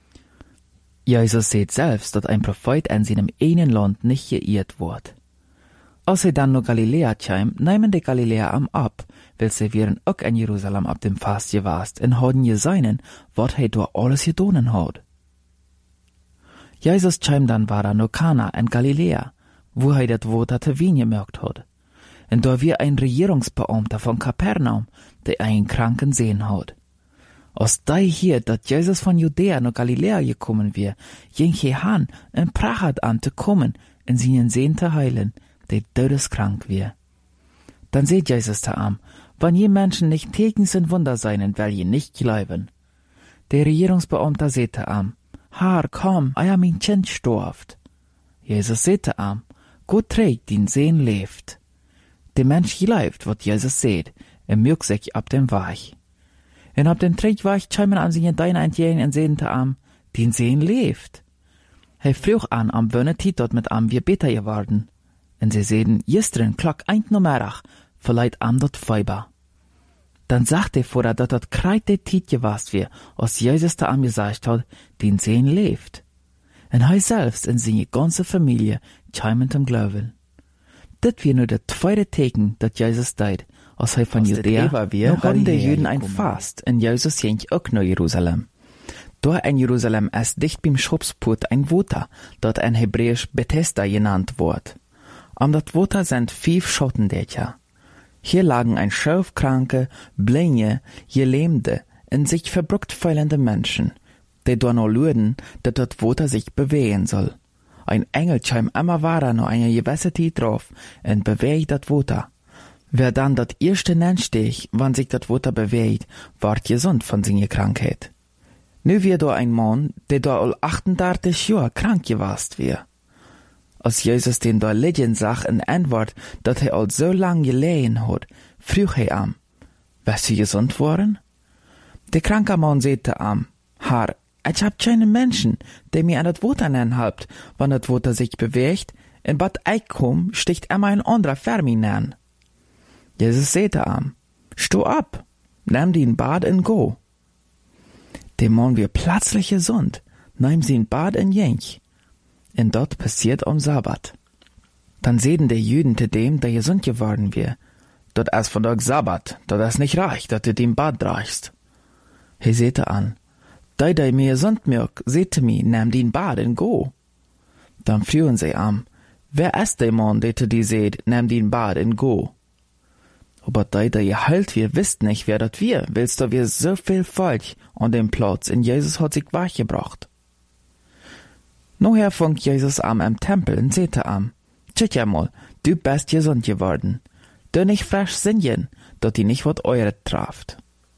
Jesus seht selbst, dass ein Prophet in seinem einen Land nicht geirrt wird. Als er dann no Galiläa käm, nehmen die Galiläer am ab, weil sie wären auch in Jerusalem ab dem Fast gewast, und haben gesehen, wat er da alles getan hat. Jesus käm dann war er no Kana in Galiläa, wo er das Wort hatte Wein gemerkt hat. Und da wir ein Regierungsbeamter von Kapernaum, der einen Kranken sehen hat. Als da hier, dat Jesus von Judäa no Galiläa gekommen wir, ging he han und prachat an zu kommen, in seinen Sehen zu heilen, der todeskrank wir. Dann seht Jesus da am, wann je Menschen nicht täglich sind Wunder seien, weil je nicht glauben. Der Regierungsbeamter seht da am, Haar, komm, euer mein Kind storft. Jesus seht am, Gott trägt, den Sehen lebt. Der Mensch glaubt, wat Jesus seht, er mögt sich ab dem Weich. Und ab dem Träg Weich schämen an sich in deine entgegen und sehen am, den Sehen lebt. Er früch an am Bönnetit dort mit am wir beter geworden. Und sie sehen, gestern klock ein Nummerach, verleiht am dort Feiber. Dann sagt er vorher, dass das kreit der Tit gewast wir, als Jesus da am gesagt hat, den Sehen lebt. Und er selbst und seine ganze Familie kämen zum Glauben. Das wir nur der zweite Teken, dat Jesus deit, als er von Judäa war, wir haben die Juden ein Fast, und Jesus ging auch nach Jerusalem. Dort in Jerusalem ist dicht beim Schopsput ein Water, dort ein hebräisch Bethesda genannt wird. Am dat Water sind fünf Schottendächer. Hier lagen ein Schöfkranke, Blinde, Gelähmte, in sich verbruckt feilende Menschen, die dort noch luden, dass das Water sich bewegen soll. Ein Engel scheim immer wahrer noch eine gewisse Zeit drauf und bewegt das Water. Wer dann das erste nenntstich, wann sich das Water bewegt, ward gesund von seiner Krankheit. Nu wir da ein Mann, der da all achtunddreißig Jahre krank gewast wär. Als Jesus den da liegen sah in Antwort, dat er all so lang gelegen hat, frug er am, wärst du gesund worden? Der kranke Mann sagte am, Herr, ich hab keinen Menschen, der mir an das Water nennen halbt, wann das Water sich bewegt, in Bad ich komm, sticht immer ein anderer für mich nennen. Jesus sagte am, steh ab, nimm den Bad und go. Der Mann wird plötzlich gesund, nimm sein Bad und jench. Und dort passiert am Sabbat. Dann sehen die Juden zu dem, der gesund geworden wird. Dort ist von der Sabbat, dort ist nicht reich, dass du den Bad reichst. He sehte an, dei dei mir gesund mirk, sehte mi, nimm den Bad und go. Dann führen sie an, wer ist der Mann, der zu dir seht, nimm den Bad und go. Aber dei dei ihr halt, wir wisst nicht, wer dat wir, willst du wir so viel Volk an dem Platz, in Jesus hat sich wachgebracht. Noher fängt Jesus an am Tempel und sehte an, tschüss ja mal, du bist gesund geworden. Du nicht frisch singen, dort die nicht wat eure traft.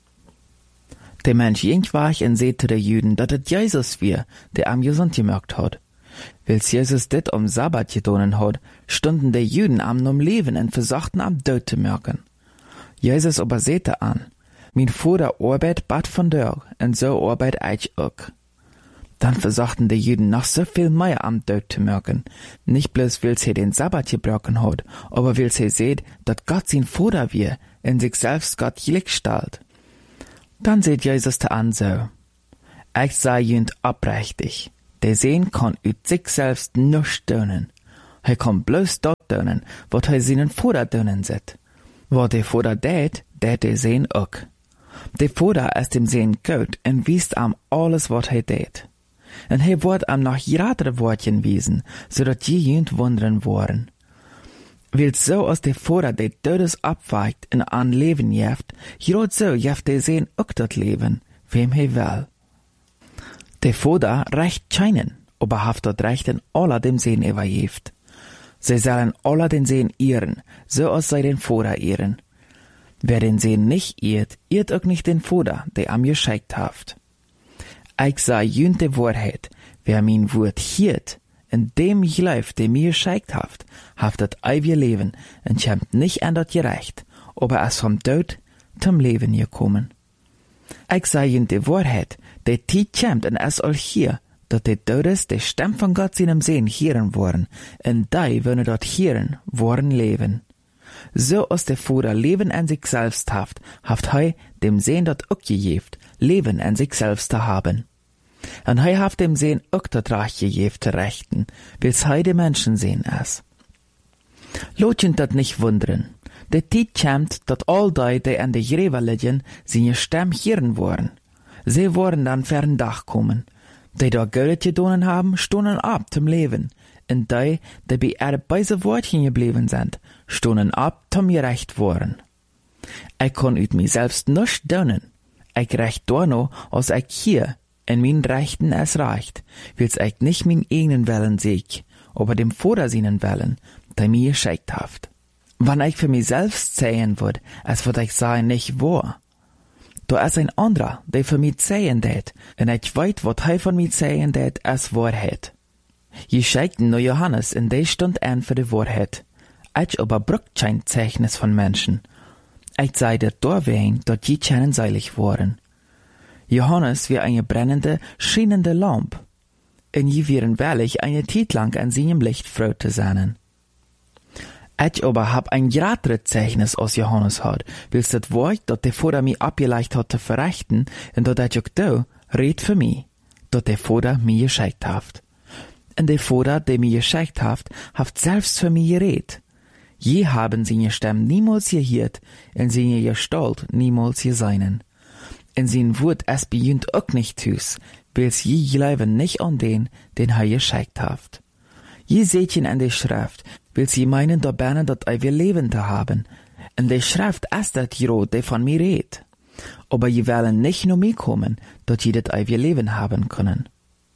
Der Mensch ging wach und sehte der Juden, dat et Jesus wir, der am gesund gemerkt hat. Wils Jesus dit am Sabbat getan hat, stunden der Juden am nom Leben und versuchten am Tod zu merken. Jesus aber sehte an, mein Vater arbeit bad von dir, und so arbeit ich auch. Dann versuchten die Juden noch so viel mehr am Tod zu merken. Nicht bloß, weil sie den Sabbat gebrochen hat, aber weil sie seht, dass Gott sein Vater wir, in sich selbst Gott gleich stellt. Dann seht Jesus da an so, Ich sei jünd abrechtig. Der Sehen kann ut sich selbst nicht dönen. Hij kann bloß dort dönen, wat hij seinen Vater dönen zet. Wat der Vater deed, deed der Sehen ook. Der Vater ist dem Sehen gut en wiest am alles wat hij deed. En hij wordt am noch jadere Wortchen wiesen, zodat je jünd wundern worden. Wilt so als der Vater der Todes abweicht en an Leben jeft, jrot so jeft der Sehen ook dat Leben, wem hij will. Der Vater recht scheinen, aber haft dort rechten aller dem Sehen überjeft. Sie sollen alle den Sehen ehren, so als sei den Vater ehren. Wer den Sehen nicht ehrt, ehrt auch nicht den Vater, der am geschickt haft. Ich sag jünd de Wahrheit, wer mein Wort hiert, in dem ich leif, der mir geschickt haft, haft dat ewige Leben, und schämt nicht an dat gerecht, aber es vom Tod zum Leben gekommen. Ich sag jünd de Wahrheit, der Tiet schämt und es all hier, dat de Todes de Stem von Gott seinem Sehen hören worden, en die würden dort hören, worden leben. So als der Vater Leben an sich selbst haft, haft hei dem Sehen dort auch gejeft, Leben an sich selbst zu haben. Und hei haft dem Sehen auch dort reich gejeft zu rechten, wills hei de Menschen sehen es. Lotchen dat nicht wundern. Der Tiet schämt, dat all die, die an de Gräber liegen, seine Stimme hören worden. Sie worden dann fern Dach kommen. Die da Geld gedonen haben, stonden ab zum Leben. Und die, die bei ihre beise Wortchen geblieben sind, stonden ab zum gerecht worden. Ich kann ut mir selbst nicht donen. Ich recht da noch, als ich hier in min Rechten es reicht, wills ich nicht min eigenen Willen sieg, aber dem Vater seinen Willen, der mir geschickt haft. Wann ich für mich selbst sehen würd, es würd ich sagen nicht wahr. Da ist ein anderer, der für mich sehen det, und ich weiß, was er von mir sehen det, als Wahrheit. Je schickten nur Johannes in der Stund an für die Wahrheit. Ich aber brucht kein Zeichnis von Menschen. Ich sei der Dorwein, dort je keinen seilig worden. Johannes wie eine brennende, schienende Lamp. Und je wären wahrlich eine Zeit lang an seinem Licht froh zu sein. Ich aber hab ein größeres Zeichnis aus Johannes hat, willst das Wort, dat der Vater mir abgeleicht hat zu verrichten, und dat ich auch da red für mich, dat der Vater mir geschickt haft. Und der Vater, der mir geschickt haft, haft selbst für mich geredet. Je haben seine Stimme niemals gehört, und seine Gestalt niemals gesehen. In sein Wort es bejunt auch nicht tüs, wills je glauben nicht an den, den er geschickt haft. Je sehtchen an der Schrift, will sie meinen, da berne dat ewige Leben zu haben. In der Schrift ist dat jero, der von mir redt. Aber je wollen nicht nur mir kommen, dat je dat ewige Leben haben können.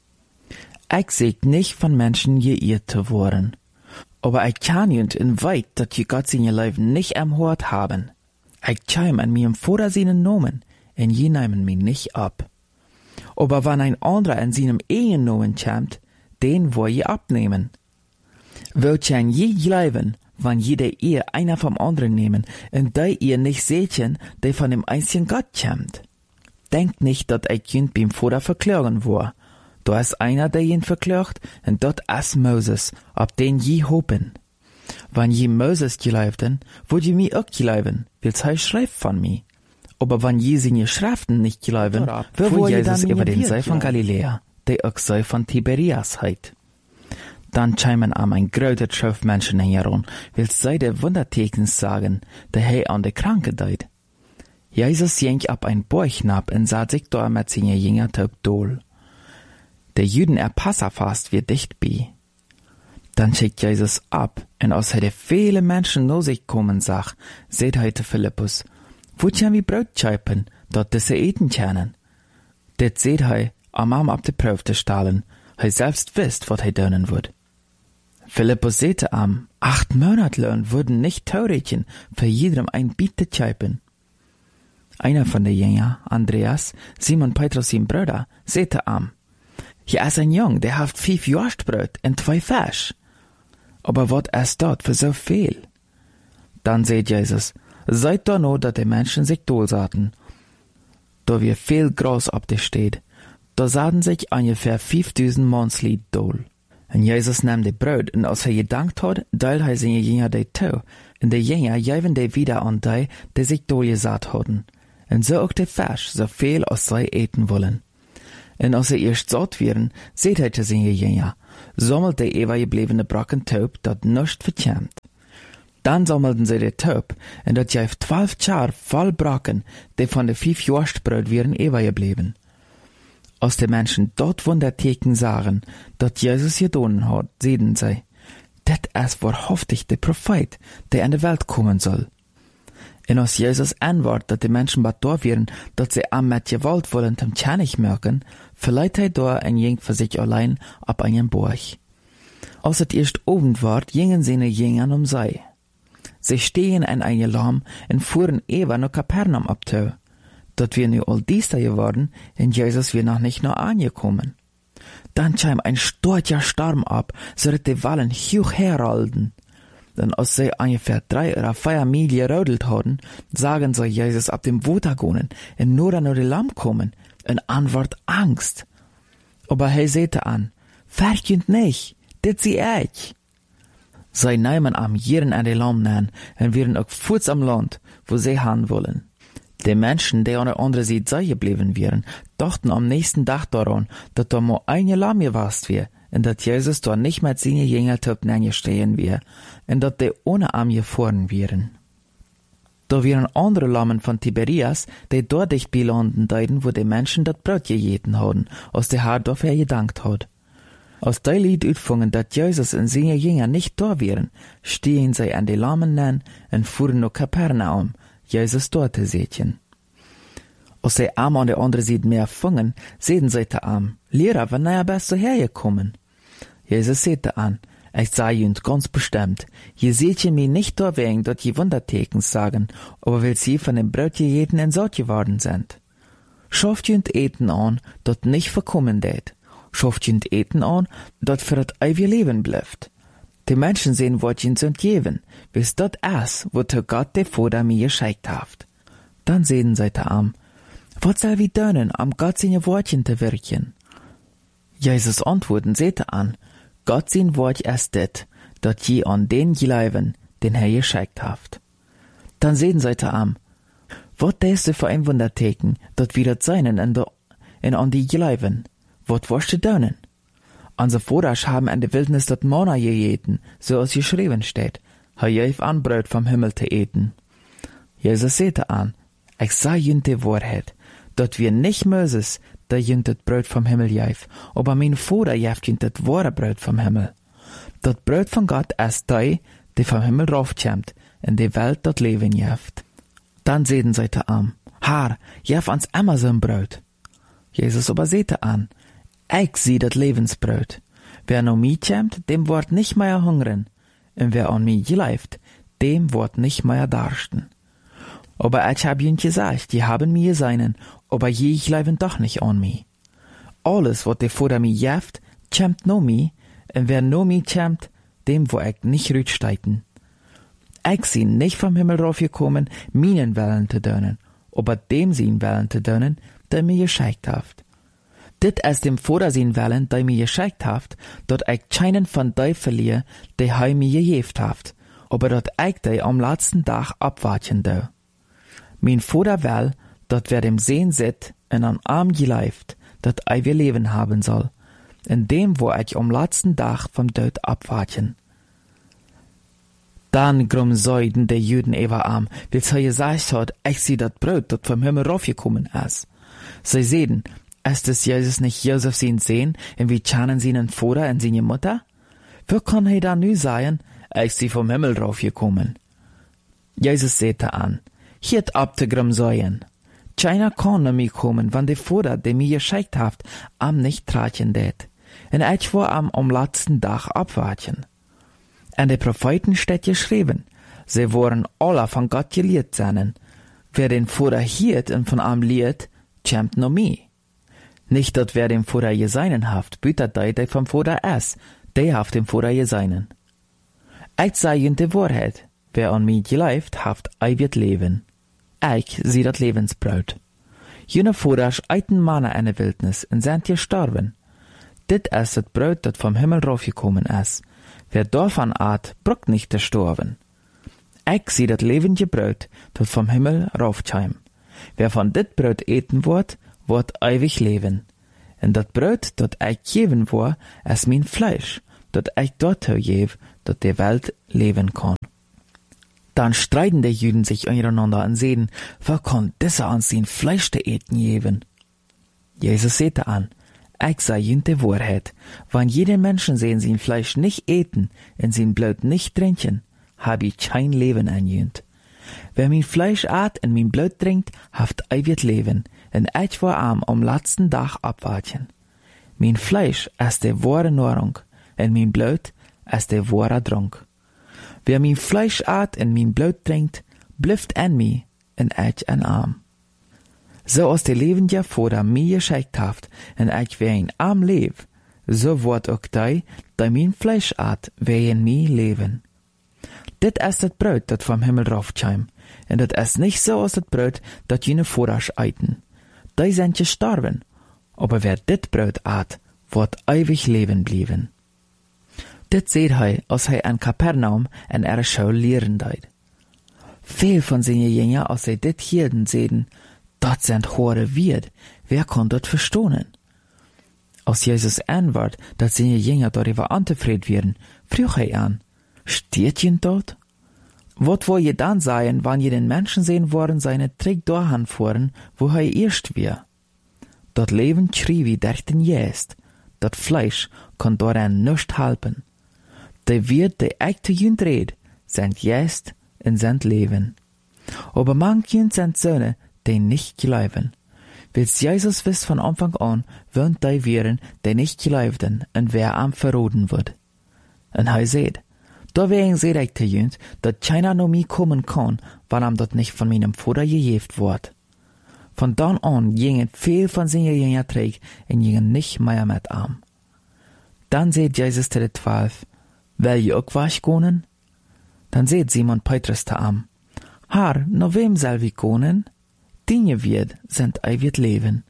Ich seht nicht von Menschen geirrt zu worden. Aber ich kann jünd in weit, dat je Gott seine Leben nicht am Hort haben. Ich chime an mir im Vater seinen Nomen, en je nehmen mich nicht ab. Aber wenn ein anderer in seinem Ehennomen chimt, den wo je abnehmen. Wollt ihr je glauben, wann jeder ihr einer vom anderen nehmen, und da ihr nicht sehtchen, der von dem einzigen Gott kommt? Denkt nicht, dat ich jünd beim Vater verklagen war. Da ist einer, der ihn verklagt, und dort ist Moses, ob den je hopen. Wann je Moses glaubten, wollt ihr mir auch glauben, wills er schreibt von mir. Aber wann je seine Schriften nicht glauben, wo Jesus über den See von Galiläa, der auch See von Tiberias heit. Dann chimen am ein größer Schöpf Menschen heran, wills sei der Wundertekens sagen, der hei an der Kranke deut. Jesus jenk ab ein Bäuchnab und sah sich da mit seine Jünger taub dol. Der Jüden er Passafast wird dicht bei. Dann schickt Jesus ab, und aus hätte viele Menschen no sich kommen sag, seht heute Philippus, wo tjan wie Brot scheipen, dort diese eten tjanen. Det seht hei, am am ab de Prüfte stahlen, hei selbst wisst, wat hei dönen würd. Philippus sehte am, acht Monatlohn würden nicht Taurädchen für jedem ein Biete scheipen. Einer von den Jünger, Andreas, Simon Petrus sein Bruder, sehte am, hier ist ein Jung, der haft fünf Jostbrot und zwei Fisch. Aber wat ist dort für so viel? Dann seht Jesus, seid da no, dat die Menschen sich dol saten. Da wir viel Gras ab der steht, da saten sich ungefähr fünftausend Mannslied dol. Und Jesus nahm de Brot, und als er gedankt hat, teilt er seine Jünger de to, und die Jünger geben de wieder an die, die sich dol gesat hatten. Und so auch de Fisch, so viel als sie eten wollen. En als ze eerst zat wären, seht hij te zijn Jünger, sammelt de eeuwgebliebene Brocken Taub, dat nichts verkämt. Dann sammelten sie de Taub, en dat jäif twaalf Jaar voll Brocken, die von de fünf Jostbröt wären eeuwgeblieben. Als de Menschen dort Wunderteken sahen, dat Jesus gedonen hat, sehen sie, dit is wahrhaftig de Prophet, der in de Welt kommen soll. En als Jesus antwoordt dat de Menschen wat door wären, dat sie am met Gewalt wollen zum Tjanig merken, verleiht hij door en ging für sich allein ab einen Burg. Als het erst Abend ward, gingen seine Jüngern um sie. Sie stehen in einem Lamm en fuhren Eva nach Kapernaum abtö. Dort wir nu all dies da geworden, en Jesus wir noch nicht noch angekommen. Dann scheim ein storcher Sturm ab, so dat die Wallen hoch herrolden. Dann als sie ungefähr drei oder vier Mil gerodelt hadden, sagen sie Jesus ab dem Water gehen en nur an de Lamm kommen, en antwort Angst. Aber hij sehte an, verkünd nicht, dit sie ich. Sie nehmen am Jieren an de Lamm nan, en wären auch voets am Land, wo sie han wollen. Die Menschen, die an der anderen Seite geblieben wären, dachten am nächsten Tag daran, dass da mal eine Lamm gewast wär, und dass Jesus da nicht mit seinen Jüngern tot stehen wär, und dass die ohne Arm gefahren wären. Da wären andere Lammen von Tiberias, die dort dicht belanden deuten, wo die Menschen das Brot gejeten hadden, als der Herr dafür gedankt hat. Als die Lied utfangen, dass Jesus und seine Jünger nicht da wären, stehen sie an die Lammen nan und fuhren nach Kapernaum, Jesus dort te seetjen. Als sie am an der anderen Seite mehr fangen, sehen sie te am, Lehrer, wann er bist du hergekommen? Jesus sehte an, ich sah jünd ganz bestimmt, je seht je mir nicht da wegen, dort je Wundertekens sagen, aber weil sie von dem Brot jeden in Sort geworden sind. Schafft jünd Eten an, dort nicht verkommen det. Schafft jünd Eten an, dort für das ewige Leben bleibt. Die Menschen sehen, wat jünd sind geben, bis dort es, wo der Gott der Vater mir geschickt haft. Dann sehen sie te am, wat soll wir dönen, am Gott seine Wortchen te wirken? Jesus antworten sehte an, Gott sein Wort ist dit, dat je an den gleiben, den er geschickt haft. Dann sehen sie te am, wat des du für ein Wunderteken, dat wir dat seinen in, de, in an die gleiben, wat wirst du dönen? Unsere Vordersch haben in der Wildnis dat Manna gegeten, so als geschrieben steht, er gäf an Brot vom Himmel te eten. Jesus sehte an, ich sah jünd die Wahrheit, dat wir nicht Moses, der jünd das Brot vom Himmel gäf, aber mein Vater gäf jünd das wahre Brot vom Himmel. Dat Brot von Gott ist die, die vom Himmel raufkämmt, in die Welt dat Leben gäft. Dann sehten sie te an, Herr, gäf uns immer so ein Brot. Jesus aber sehte an, ich sieh dat Lebensbrot. Wer no mi kämmt, dem wort nicht mehr hungern. Und wer an mi gleibt, dem wort nicht mehr darsten. Aber ich hab ihnen gesagt, die haben mir seinen, aber je gleiben doch nicht an mi. Alles, wat der Vater mi jäft, kämmt no mi, und wer no mi kämmt, dem wo ich nicht rütsteiten. Ich sie nicht vom Himmel raufgekommen, minen Wellen zu dönen, aber dem sie Wellen zu dönen, der mir geschickt haft. Dit ist dem Vater sein Wellen, der mir geschickt haft, dat ich keinen von die verliere, die hei mir gegeft haft, aber dat ich die am letzten Tag abwarten do. Mein Vater will, dat wer dem Sehen sit en an Arm geleift, dat ich wir Leben haben soll, in dem wo ich am letzten Tag vom Tod abwarten. Dann grum säuden die Juden über arm, weil sie gesagt hat, ich sieh dat Brot, dat vom Himmel raufgekommen ist. Sie sehen, ist es Jesus nicht Josef sein Sehen, und wie schauen sie einen Vater und seine Mutter? Wie kann er da nu sagen, ich sie vom Himmel raufgekommen? Jesus sehte an, hiert ab te grum säuen. Keiner kann na mir kommen, wann der Vater, der mir geschickt haft, am nicht trachen det. Und ich war am am letzten Tag abwarten. An de Propheten steht geschrieben, sie waren alle von Gott gelehrt seinen. Wer den Vater hiert und von am lehrt, kämmt no mi. Nicht, dat wer dem Vater geseinen haft, bütet dei, der vom Vater es, der haft dem Vater geseinen. Ich sei jünd die Wahrheit, wer an mi gleibt, haft ei wird leben. Ich sieh dat Lebensbrot. Jene Vater eiten Manna in der Wildnis und sind gestorben. Dit ist das Brot, dat vom Himmel raufgekommen ist. Wer davon at, bruckt nicht gestorben. Ich sieh dat lebende Brot, dat vom Himmel raufkäm. Wer von dit Brot eten wird, wird ewig leben. En dat brood dat ik geven wou, is mijn Fleisch, dat ik daartoe geef, dat de Welt leben kann. Dann streiten die Juden sich untereinander und sehen, wer kann dieser uns sein Fleisch zu eten geben? Jesus sagte an, ich sage ihnen die Wahrheit, wenn jeder Menschen sehen sein Fleisch nicht eten und sein Blut nicht trinken, hab ich kein Leben an ihnen. Wer mein Fleisch at und mein Blut trinkt, haft ewig Leben, und ich war am am letzten Tag abwarten. Mein Fleisch ist die wahre Nahrung, und mein Blut ist der wahre Trank. Wer mein Fleisch at und mein Blut trinkt, blüfft an mir, und ich an arm. So als der lebende Vater mir geschickt haft, und ich wer in arm leb, so wird auch die, die mein Fleisch at, wer in mir leben. Dit ist das Brot, dat vom Himmel raufkam, und dat ist nicht so als das Brot, dat jene Vorrasch eiten. Die sind gestorben, aber wer dit Brot at, wird ewig leben blieben. Dit seht hij, als hij an Kapernaum en er Schule lehren deed. Veel von seine Jünger, als hij dit hierden sehen, dat sind hohe Wirt, wer kann dat verstohnen? Als Jesus antwort, dat seine Jünger darüber antefried werden, frug hij an, steht jen dort? Wat wo je dann sein, wann je den Menschen sehen wollen, seine Trick dahin fuhren, wo hij erst wir? Dat Leben schrie wie durch den Jest, dat Fleisch kann daran nicht helfen. Die wird die echte Jünd red, sind Jest und sind Leben. Aber manchen sind Söhne, die nicht glauben. Wils Jesus wisst von Anfang an, wollen die werden, die nicht glaubten, und wer am verroden wird. Und er seht, deswegen seht ich die Jünd, dass keiner noch mir kommen kann, weil ihm das nicht von meinem Vater gegeben wird. Von dann an gingen viel von seinen Jüngern träg und gingen nicht mehr mit ihm. Dann seht Jesus zu den Zwölf, will je auch was gehen? Dann seht Simon Petrus zu ihm, Herr, nach wem soll wir gehen? Dinge wird, sind ewig Leben.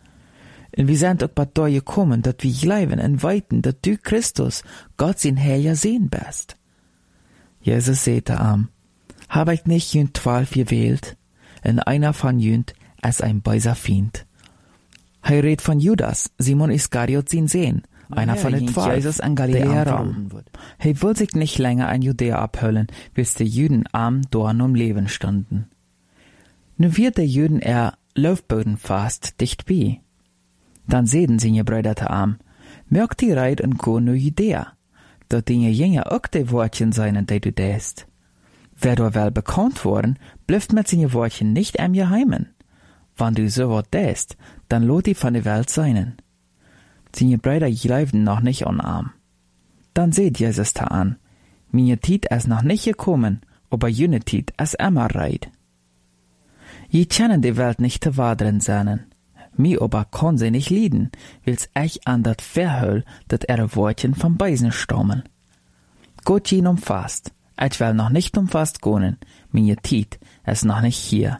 Und wir sind auch bei dir gekommen, dass wir glauben und weiten, dass du Christus, Gott sein Herr sehen bist. Jesus sagte ihm, hab ich nicht jünd zwölf gewählt, und einer von jünd ist ein böser Feind. Er redet von Judas, Simon Iskariot sein Sehen, einer von den zwölf, Jesus an Galiläa rum. Er will sich nicht länger in Judäa abhüllen, bis die Juden arm dort um Leben standen. Nun wird der Juden er Laufboden fast dicht bei. Dann sehen seine Brüder zu ihm, merkt die Reit und go nur Judäa, dort dinge Jünger auch die Wortchen seien, die du däst. Wer do wel bekannt worden, blüfft mit seine Wortchen nicht am Geheimen. Wann du so wat däst, dann lot die von der Welt seinen. Seine Brüder glaubten noch nicht an arm. Dann seht Jesus da an, meine Tiet ist noch nicht gekommen, aber jene Tiet ist immer reit. Je kennen die Welt nicht zu wadren seinen. Mi aber kann sie nicht lieden, wils ich an dat verhöll, dat ihre Wortchen vom Beisen stammen. Gott jen umfasst, ich will noch nicht umfasst gehen, meine Tiet ist noch nicht hier.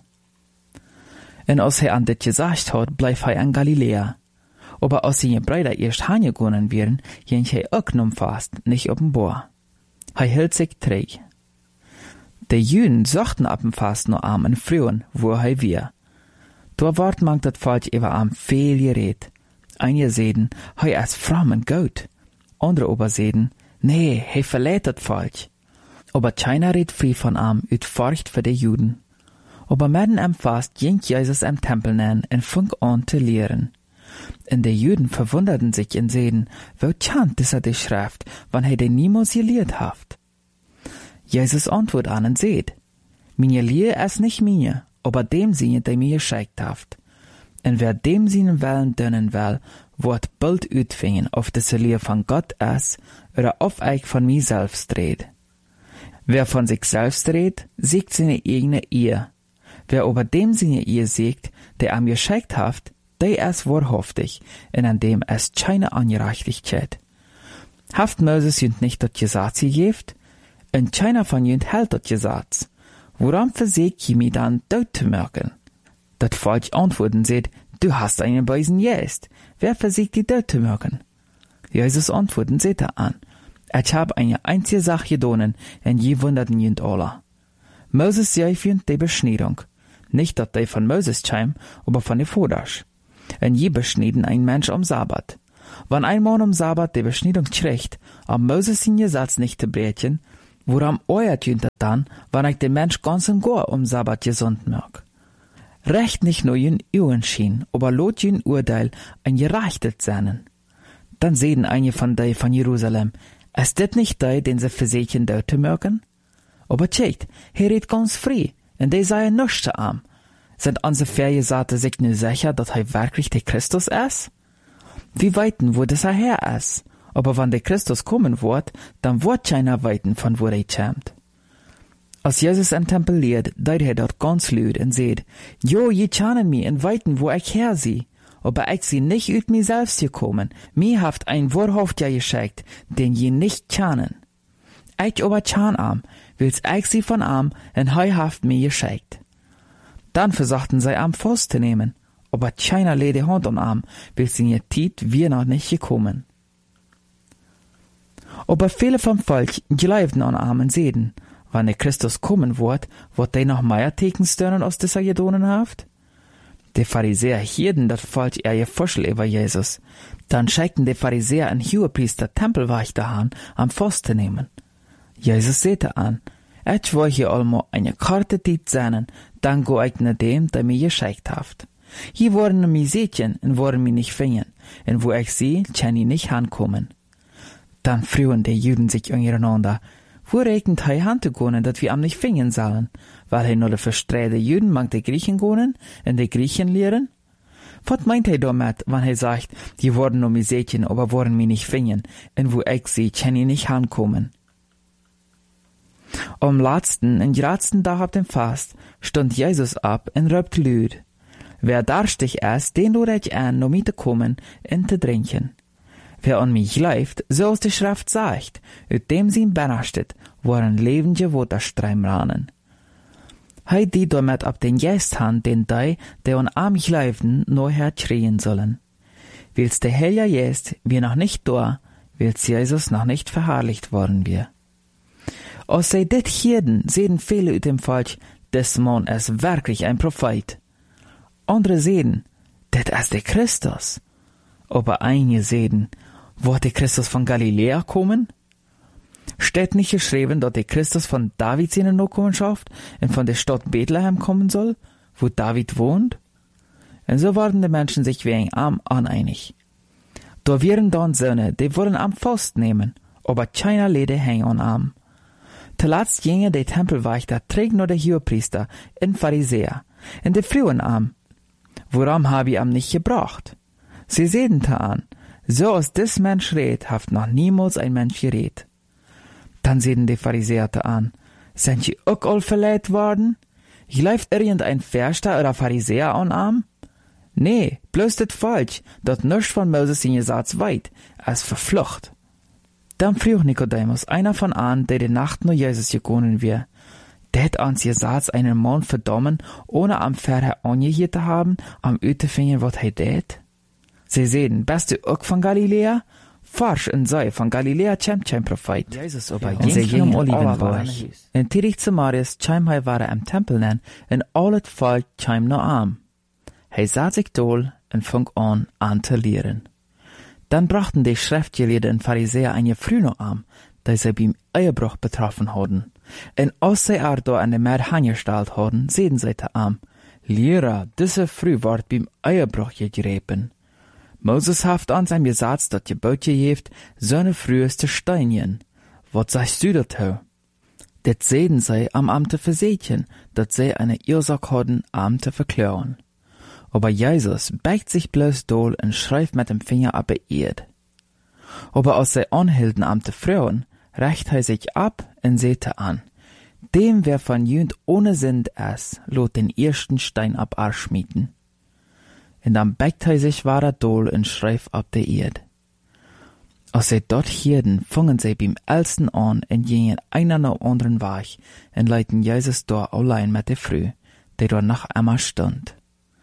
Und als er an dit gesagt hat, bleib er in Galiläa. Aber als seine Brüder erst heimgegangen wären, jen er auch umfasst, nicht offenbar. Er hielt sich träg. Die Jüden suchten ab dem Fast noch am und frühen, wo er wir. Da ward man dat Volk über am viel geredet. Einige seden, er ist fromm und gut. Andere aber seden, nee, er verlädt dat Volk. Aber keiner redet frei von am, ut Furcht für die Juden. Aber mitten am Fast ging Jesus am Tempel nähen und fing an zu lehren. Und die Juden verwunderten sich und seden, wo chant dieser die Schrift, wann er den niemals gelehrt haft. Jesus antwortet an und seht, meine Lehre ist nicht mir, aber dem Sinne, der mir geschickt haft. Und wer dem seinen Willen dienen will, wird bald utfingen, auf das Lehre von Gott ist, oder auf ich von mir selbst red. Wer von sich selbst redet, siegt seine eigene Ehe. Wer aber dem seine Ehe siegt, der am geschickt haft, der ist wahrhaftig, und an dem ist keine Ungerechtigkeit. Haft Moses jünd nicht das Gesetz gegeben, und keiner von jünd hält das Gesetz. Woran versägt je mich dann dort zu merken? Dat Volk antworten seht, du hast einen bösen Geist. Wer versägt die dort zu merken? Jesus antworten seht er an, ich hab eine einzige Sache gedonen, und je wunderten jünd alle. Moses sei jünd die Beschneidung. Nicht, dass die von Moses kam, aber von der Vordersch. En je beschnitten ein Mensch am Sabbat. Wann ein Mann am Sabbat die Beschneidung kriegt, am Moses in Gesetz nicht zu brechen, woran euert jünt dann, wann ich den Mensch ganz und gar am Sabbat gesund mag. Recht nicht nur jün Uhren schien, aber lot jün Urteil ein gerechtet seinen. Dann sehen einige von dei von Jerusalem, ist das nicht dei, den sie versechen deute mögen? Aber tscheit, er redt ganz frei, und die sei nichts zu arm. Sind unsere Vergesagte sich nur sicher, dass er wirklich der Christus ist? Wie weiten, wo das er her ist? Aber wenn der Christus kommen wird, dann wird keiner weiten, von wo er kommt. Als Jesus im Tempel lehrt, deut er dort ganz laut und sagt, Jo, je kennen mich und weiten, wo ich her sie. Aber ich sie nicht ut mir selbst gekommen. Mir haft ein Wahrhaft ja geschickt, den je nicht kennen. Ich aber kann am, will's ich sie von am, und hei haft mir geschickt. Dann versuchten sie am Fuß zu nehmen, aber keiner leh die Hand am Arm, weil sie in ihr Tiet wir noch nicht gekommen. Aber viele vom Volk glaubten an Arm und sehen, wann der Christus kommen wird, wird der noch mehr Tekenstörnen aus dieser Gedonen haft? Die Pharisäer hielten das Volk eher gefuschel über Jesus. Dann schickten die Pharisäer einen Hohepriester Tempelwächter an, am Fuß zu nehmen. Jesus sehte an, ich will hier allmo eine karte Tiet sehnen, dann go ich nach dem, der mir geschickt haft. Hier wurden mi Sätchen und wurden mi nicht fingen, und wo ich sie, kann ich nicht ankommen. Dann frühen die Juden sich untereinander, wo regnet hei Handgegonen, dat wir am nicht fingen sollen, weil he nur de verstreite Juden mag die Griechen gonen und die Griechen lehren? Was meint he damit, wenn he sagt, die wurden nur mi Sätchen, aber wurden mi nicht fingen, und wo ich sie, kann ich nicht ankommen. Am letzten und gradsten Tag ab dem Fast stund Jesus ab und röpt lüd. Wer darstig ist, den lud ich an, no mit zu kommen und zu trinken. Wer an mich läuft, so aus der Schrift sagt, ut dem sie ihm benachtet, waren lebende Waterstreim ranen. Hei die damit ab den Geist hand, den dei, der an am mich läuften, nur herkrien sollen. Willst der Helja jest, wir noch nicht da, willst Jesus noch nicht verherrlicht worden wir. Aus sei dit Hirden sehen viele ut dem Volk, des Mann ist wirklich ein Prophet. Andere sehen, det ist der Christus. Aber einige sehen, wird der Christus von Galiläa kommen? Steht nicht geschrieben, dass der Christus von David seine Nachkommenschaft und von der Stadt Bethlehem kommen soll, wo David wohnt? Und so waren die Menschen sich wegen am uneinig. Da wären dann Söhne, die wollen am Faust nehmen, aber keiner lede hängen an am. Zuletzt ginge der Tempelwächter trägt nur der Hohepriester und Pharisäer, in der frühen am. Woran habe ich am nicht gebracht? Sie sehen da an, so als des Mensch red, haft noch niemals ein Mensch geredet. Dann sehen die Pharisäer da an, sind sie auch all verleiht worden? Läuft irgendein Verster oder Pharisäer an am? Nee, bloß das falsch, dort nichts von Moses in Gesetz weit, als verflucht. Dann frug Nikodemus, einer von an, der die Nacht nur Jesus gegangen wir. Det ans Gesetz einen Mann verdammen, ohne am Verher angehört zu haben, am Utefinger, wat he det? Sie sehen, bist du auch von Galiläa? Farsch und sei, von Galiläa kämmt kein Prophet. Jesus aber Und sie gingen um Olivenberg. Olivenberg. In Tirich zu Marius, käm hei war er am Tempel nen, und alles Volk käm noch am. Hei sah sich dol und fang an, an zu lehren. Dann brachten die Schriftgelehrten und Pharisäer eine früh noch am, da sie beim Ehebruch betroffen hatten. Und als sie er da an der Meer angestellt hatten, sehen sie da am, Lehrer, diese früh ward beim Ehebruch gegräben. Moses haft an seinem Gesetz, dat Gebot geheft, seine früheste Steinchen. Wat sagst du dazu? Det sehen sie am Amte versechen, dat sie eine Ursache hatten, Amte verklären. Aber Jesus beigt sich bloß dohl und schreibt mit dem Finger ab der Erd. Aber als sie anhielten Amte Frauen, reicht er sich ab und sehte an. Dem, wer von Jünd ohne Sünd ist, lot den ersten Stein ab arschmieten. Und dann beigt er sich wahrer dohl und schreibt ab der Erd. Als sie dort hielten, fangen sie beim Ältesten an und gingen einer nach anderen Weg und leiten Jesus da allein mit der Früh, der dort noch einmal stand.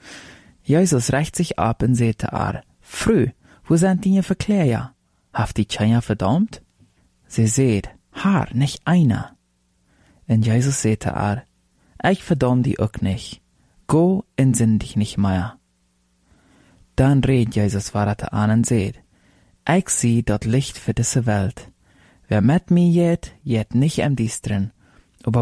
Jesus reicht sich ab und sehte ar, Früh, wo sind die Verklärer? Haft die keiner verdammt? Sie seht, haar, nicht einer. Und Jesus sehte ar, ich verdamm die auch nicht. Go und sinn dich nicht mehr. Dann redt Jesus weiter an und seht, ich sie dat Licht für diese Welt. Wer mit mir jet, jet nicht im Diestren,